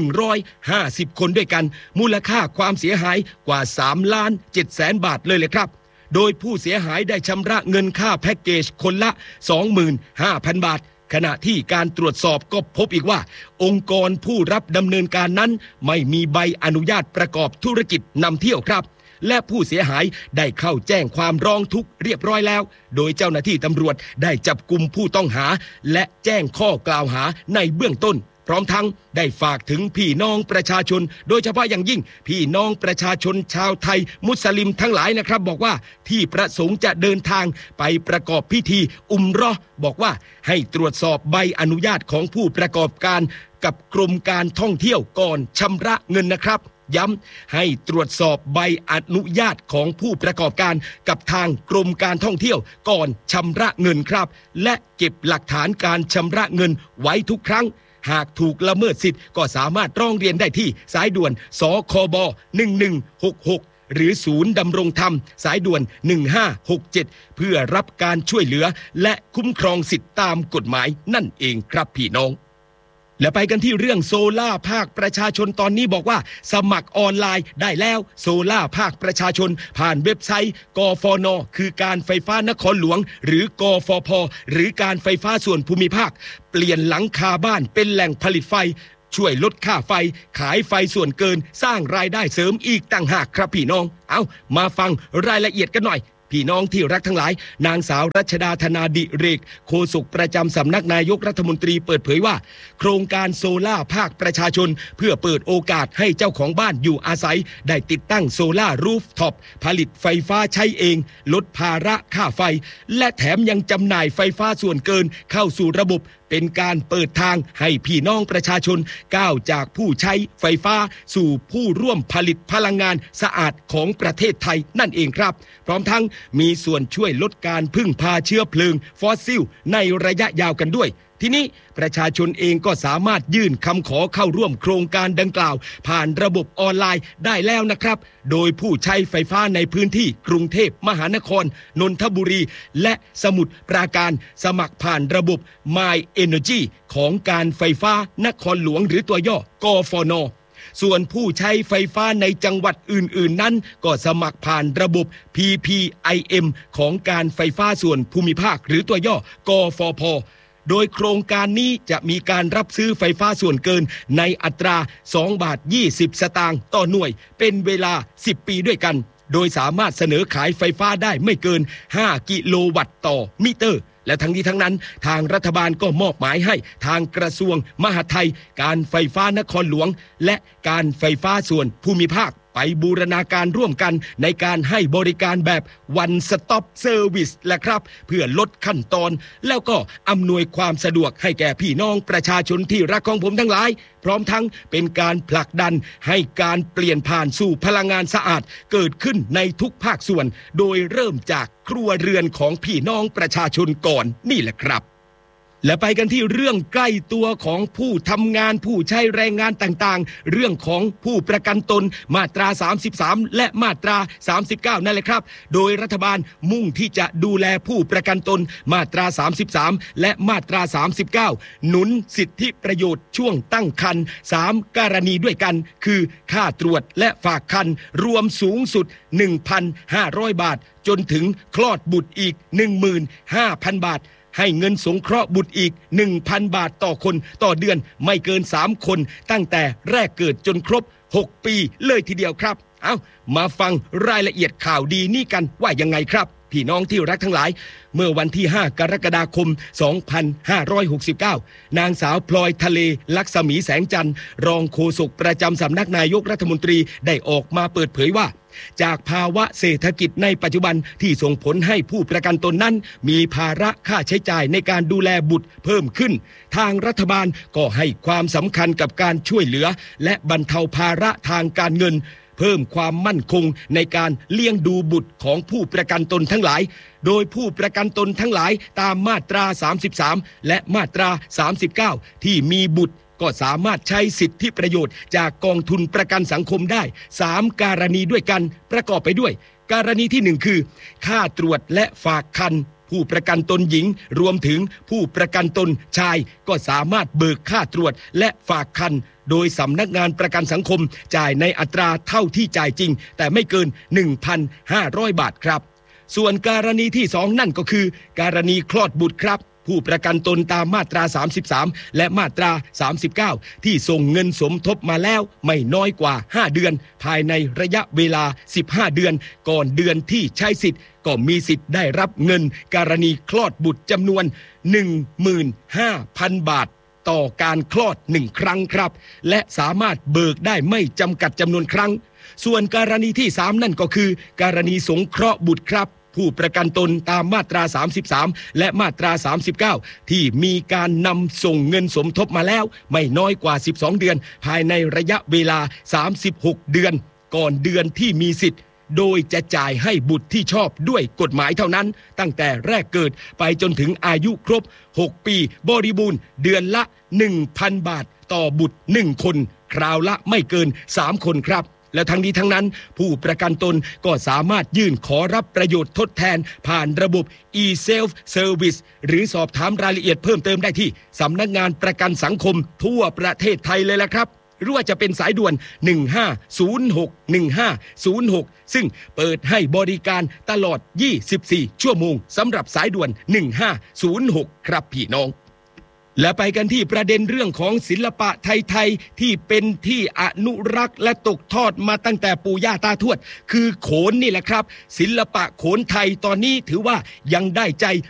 150คนด้วยกันมูลค่าความเสียหายกว่า3,700,000 บาทเลยครับโดยผู้เสียหายได้ชำระเงินค่าแพ็กเกจคนละ 25,000 บาทขณะที่การตรวจสอบก็พบอีกว่าองค์กรผู้รับดำเนินการนั้นไม่มีใบอนุญาตประกอบธุรกิจนำเที่ยวครับและผู้เสียหายได้เข้าแจ้งความร้องทุกข์เรียบร้อยแล้วโดยเจ้าหน้าที่ตำรวจได้จับกุมผู้ต้องหาและแจ้งข้อกล่าวหาในเบื้องต้นพร้อมทั้งได้ฝากถึงพี่น้องประชาชนโดยเฉพาะอย่างยิ่งพี่น้องประชาชนชาวไทยมุสลิมทั้งหลายนะครับบอกว่าที่ประสงค์จะเดินทางไปประกอบพิธีอุมเราะห์บอกว่าให้ตรวจสอบใบอนุญาตของผู้ประกอบการกับกรมการท่องเที่ยวก่อนชำระเงินนะครับย้ำให้ตรวจสอบใบอนุญาตของผู้ประกอบการกับทางกรมการท่องเที่ยวก่อนชำระเงินครับและเก็บหลักฐานการชำระเงินไว้ทุกครั้งหากถูกละเมิดสิทธิ์ก็สามารถร้องเรียนได้ที่สายด่วนสคบ1166หรือศูนย์ดำรงธรรมสายด่วน1567เพื่อรับการช่วยเหลือและคุ้มครองสิทธิตามกฎหมายนั่นเองครับพี่น้องและไปกันที่เรื่องโซล่าภาคประชาชนตอนนี้บอกว่าสมัครออนไลน์ได้แล้วโซล่าภาคประชาชนผ่านเว็บไซต์กฟน.คือการไฟฟ้านครหลวงหรือกฟผ.หรือการไฟฟ้าส่วนภูมิภาคเปลี่ยนหลังคาบ้านเป็นแหล่งผลิตไฟช่วยลดค่าไฟขายไฟส่วนเกินสร้างรายได้เสริมอีกต่างหากครับพี่น้องเอามาฟังรายละเอียดกันหน่อยพี่น้องที่รักทั้งหลายนางสาวรัชดาธนาดิเรกโฆษกประจำสำนักนายกรัฐมนตรีเปิดเผยว่าโครงการโซล่าภาคประชาชนเพื่อเปิดโอกาสให้เจ้าของบ้านอยู่อาศัยได้ติดตั้งโซล่ารูฟท็อปผลิตไฟฟ้าใช้เองลดภาระค่าไฟและแถมยังจำหน่ายไฟฟ้าส่วนเกินเข้าสู่ระบบเป็นการเปิดทางให้พี่น้องประชาชนก้าวจากผู้ใช้ไฟฟ้าสู่ผู้ร่วมผลิตพลังงานสะอาดของประเทศไทยนั่นเองครับพร้อมทั้งมีส่วนช่วยลดการพึ่งพาเชื้อเพลิงฟอสซิลในระยะยาวกันด้วยทีนี้ประชาชนเองก็สามารถยื่นคำขอเข้าร่วมโครงการดังกล่าวผ่านระบบออนไลน์ได้แล้วนะครับโดยผู้ใช้ไฟฟ้าในพื้นที่กรุงเทพมหานครนนทบุรีและสมุทรปราการสมัครผ่านระบบ My Energy ของการไฟฟ้านครหลวงหรือตัวย่อกฟน.ส่วนผู้ใช้ไฟฟ้าในจังหวัดอื่นๆนั้นก็สมัครผ่านระบบ PPIM ของการไฟฟ้าส่วนภูมิภาคหรือตัวย่อกฟผ.โดยโครงการนี้จะมีการรับซื้อไฟฟ้าส่วนเกินในอัตรา2.20 บาทต่อหน่วยเป็นเวลา10 ปีด้วยกันโดยสามารถเสนอขายไฟฟ้าได้ไม่เกิน5 กิโลวัตต์ต่อมิเตอร์และทั้งนี้ทั้งนั้นทางรัฐบาลก็มอบหมายให้ทางกระทรวงมหาดไทยการไฟฟ้านครหลวงและการไฟฟ้าส่วนภูมิภาคไปบูรณาการร่วมกันในการให้บริการแบบ One Stop Service แหละครับเพื่อลดขั้นตอนแล้วก็อำนวยความสะดวกให้แก่พี่น้องประชาชนที่รักของผมทั้งหลายพร้อมทั้งเป็นการผลักดันให้การเปลี่ยนผ่านสู่พลังงานสะอาดเกิดขึ้นในทุกภาคส่วนโดยเริ่มจากครัวเรือนของพี่น้องประชาชนก่อนนี่แหละครับและไปกันที่เรื่องใกล้ตัวของผู้ทำงานผู้ใช้แรงงานต่างๆเรื่องของผู้ประกันตนมาตรา33และมาตรา39นั่นแหละครับโดยรัฐบาลมุ่งที่จะดูแลผู้ประกันตนมาตรา33และมาตรา39หนุนสิทธิประโยชน์ช่วงตั้งครรภ์3กรณีด้วยกันคือค่าตรวจและฝากครรภ์รวมสูงสุด 1,500 บาทจนถึงคลอดบุตรอีก 15,000 บาทให้เงินสงเคราะห์บุตรอีก 1,000 บาทต่อคนต่อเดือนไม่เกิน3คนตั้งแต่แรกเกิดจนครบ6 ปีเลยทีเดียวครับมาฟังรายละเอียดข่าวดีนี่กันว่ายังไงครับพี่น้องที่รักทั้งหลายเมื่อวันที่5 กรกฎาคม 2569นางสาวพลอยทะเลลักษมีแสงจันทร์รองโฆษกประจำสำนักนายกรัฐมนตรีได้ออกมาเปิดเผยว่าจากภาวะเศรษฐกิจในปัจจุบันที่ส่งผลให้ผู้ประกันตนนั้นมีภาระค่าใช้จ่ายในการดูแลบุตรเพิ่มขึ้นทางรัฐบาลก็ให้ความสำคัญกับการช่วยเหลือและบรรเทาภาระทางการเงินเพิ่มความมั่นคงในการเลี้ยงดูบุตรของผู้ประกันตนทั้งหลายโดยผู้ประกันตนทั้งหลายตามมาตรา33และมาตรา39ที่มีบุตรก็สามารถใช้สิทธิประโยชน์จากกองทุนประกันสังคมได้3กรณีด้วยกันประกอบไปด้วยกรณีที่1คือค่าตรวจและฝากครรภ์ผู้ประกันตนหญิงรวมถึงผู้ประกันตนชายก็สามารถเบิกค่าตรวจและฝากครรภ์โดยสำนักงานประกันสังคมจ่ายในอัตราเท่าที่จ่ายจริงแต่ไม่เกิน 1,500 บาทครับส่วนกรณีที่2นั่นก็คือกรณีคลอดบุตรครับผู้ประกันตนตามมาตรา33และมาตรา39ที่ส่งเงินสมทบมาแล้วไม่น้อยกว่า5เดือนภายในระยะเวลา15เดือนก่อนเดือนที่ใช้สิทธิ์ก็มีสิทธิ์ได้รับเงินกรณีคลอดบุตรจำนวน 15,000 บาทต่อการคลอด1ครั้งครับและสามารถเบิกได้ไม่จำกัดจำนวนครั้งส่วนกรณีที่3นั่นก็คือกรณีสงเคราะห์บุตรครับผู้ประกันตนตามมาตรา33และมาตรา39ที่มีการนำส่งเงินสมทบมาแล้วไม่น้อยกว่า12เดือนภายในระยะเวลา36เดือนก่อนเดือนที่มีสิทธิ์โดยจะจ่ายให้บุตรที่ชอบด้วยกฎหมายเท่านั้นตั้งแต่แรกเกิดไปจนถึงอายุครบ6ปีบริบูรณ์เดือนละ 1,000 บาทต่อบุตร1คนคราวละไม่เกิน3คนครับและทั้งนี้ทั้งนั้นผู้ประกันตนก็สามารถยื่นขอรับประโยชน์ทดแทนผ่านระบบ e-self service หรือสอบถามรายละเอียดเพิ่มเติมได้ที่สำนักงานประกันสังคมทั่วประเทศไทยเลยละครับหรือว่าจะเป็นสายด่วน1506ซึ่งเปิดให้บริการตลอด24ชั่วโมงสำหรับสายด่วน1506ครับพี่น้องและไปกันที่ประเด็นเรื่องของศิลปะไทยๆที่เป็นที่อนุรักษ์และตกทอดมาตั้งแต่ปู่ย่าตาทวดคือโขนนี่แหละครับศิลปะโขนไทยตอนนี้ถือว่ายังได้ใจ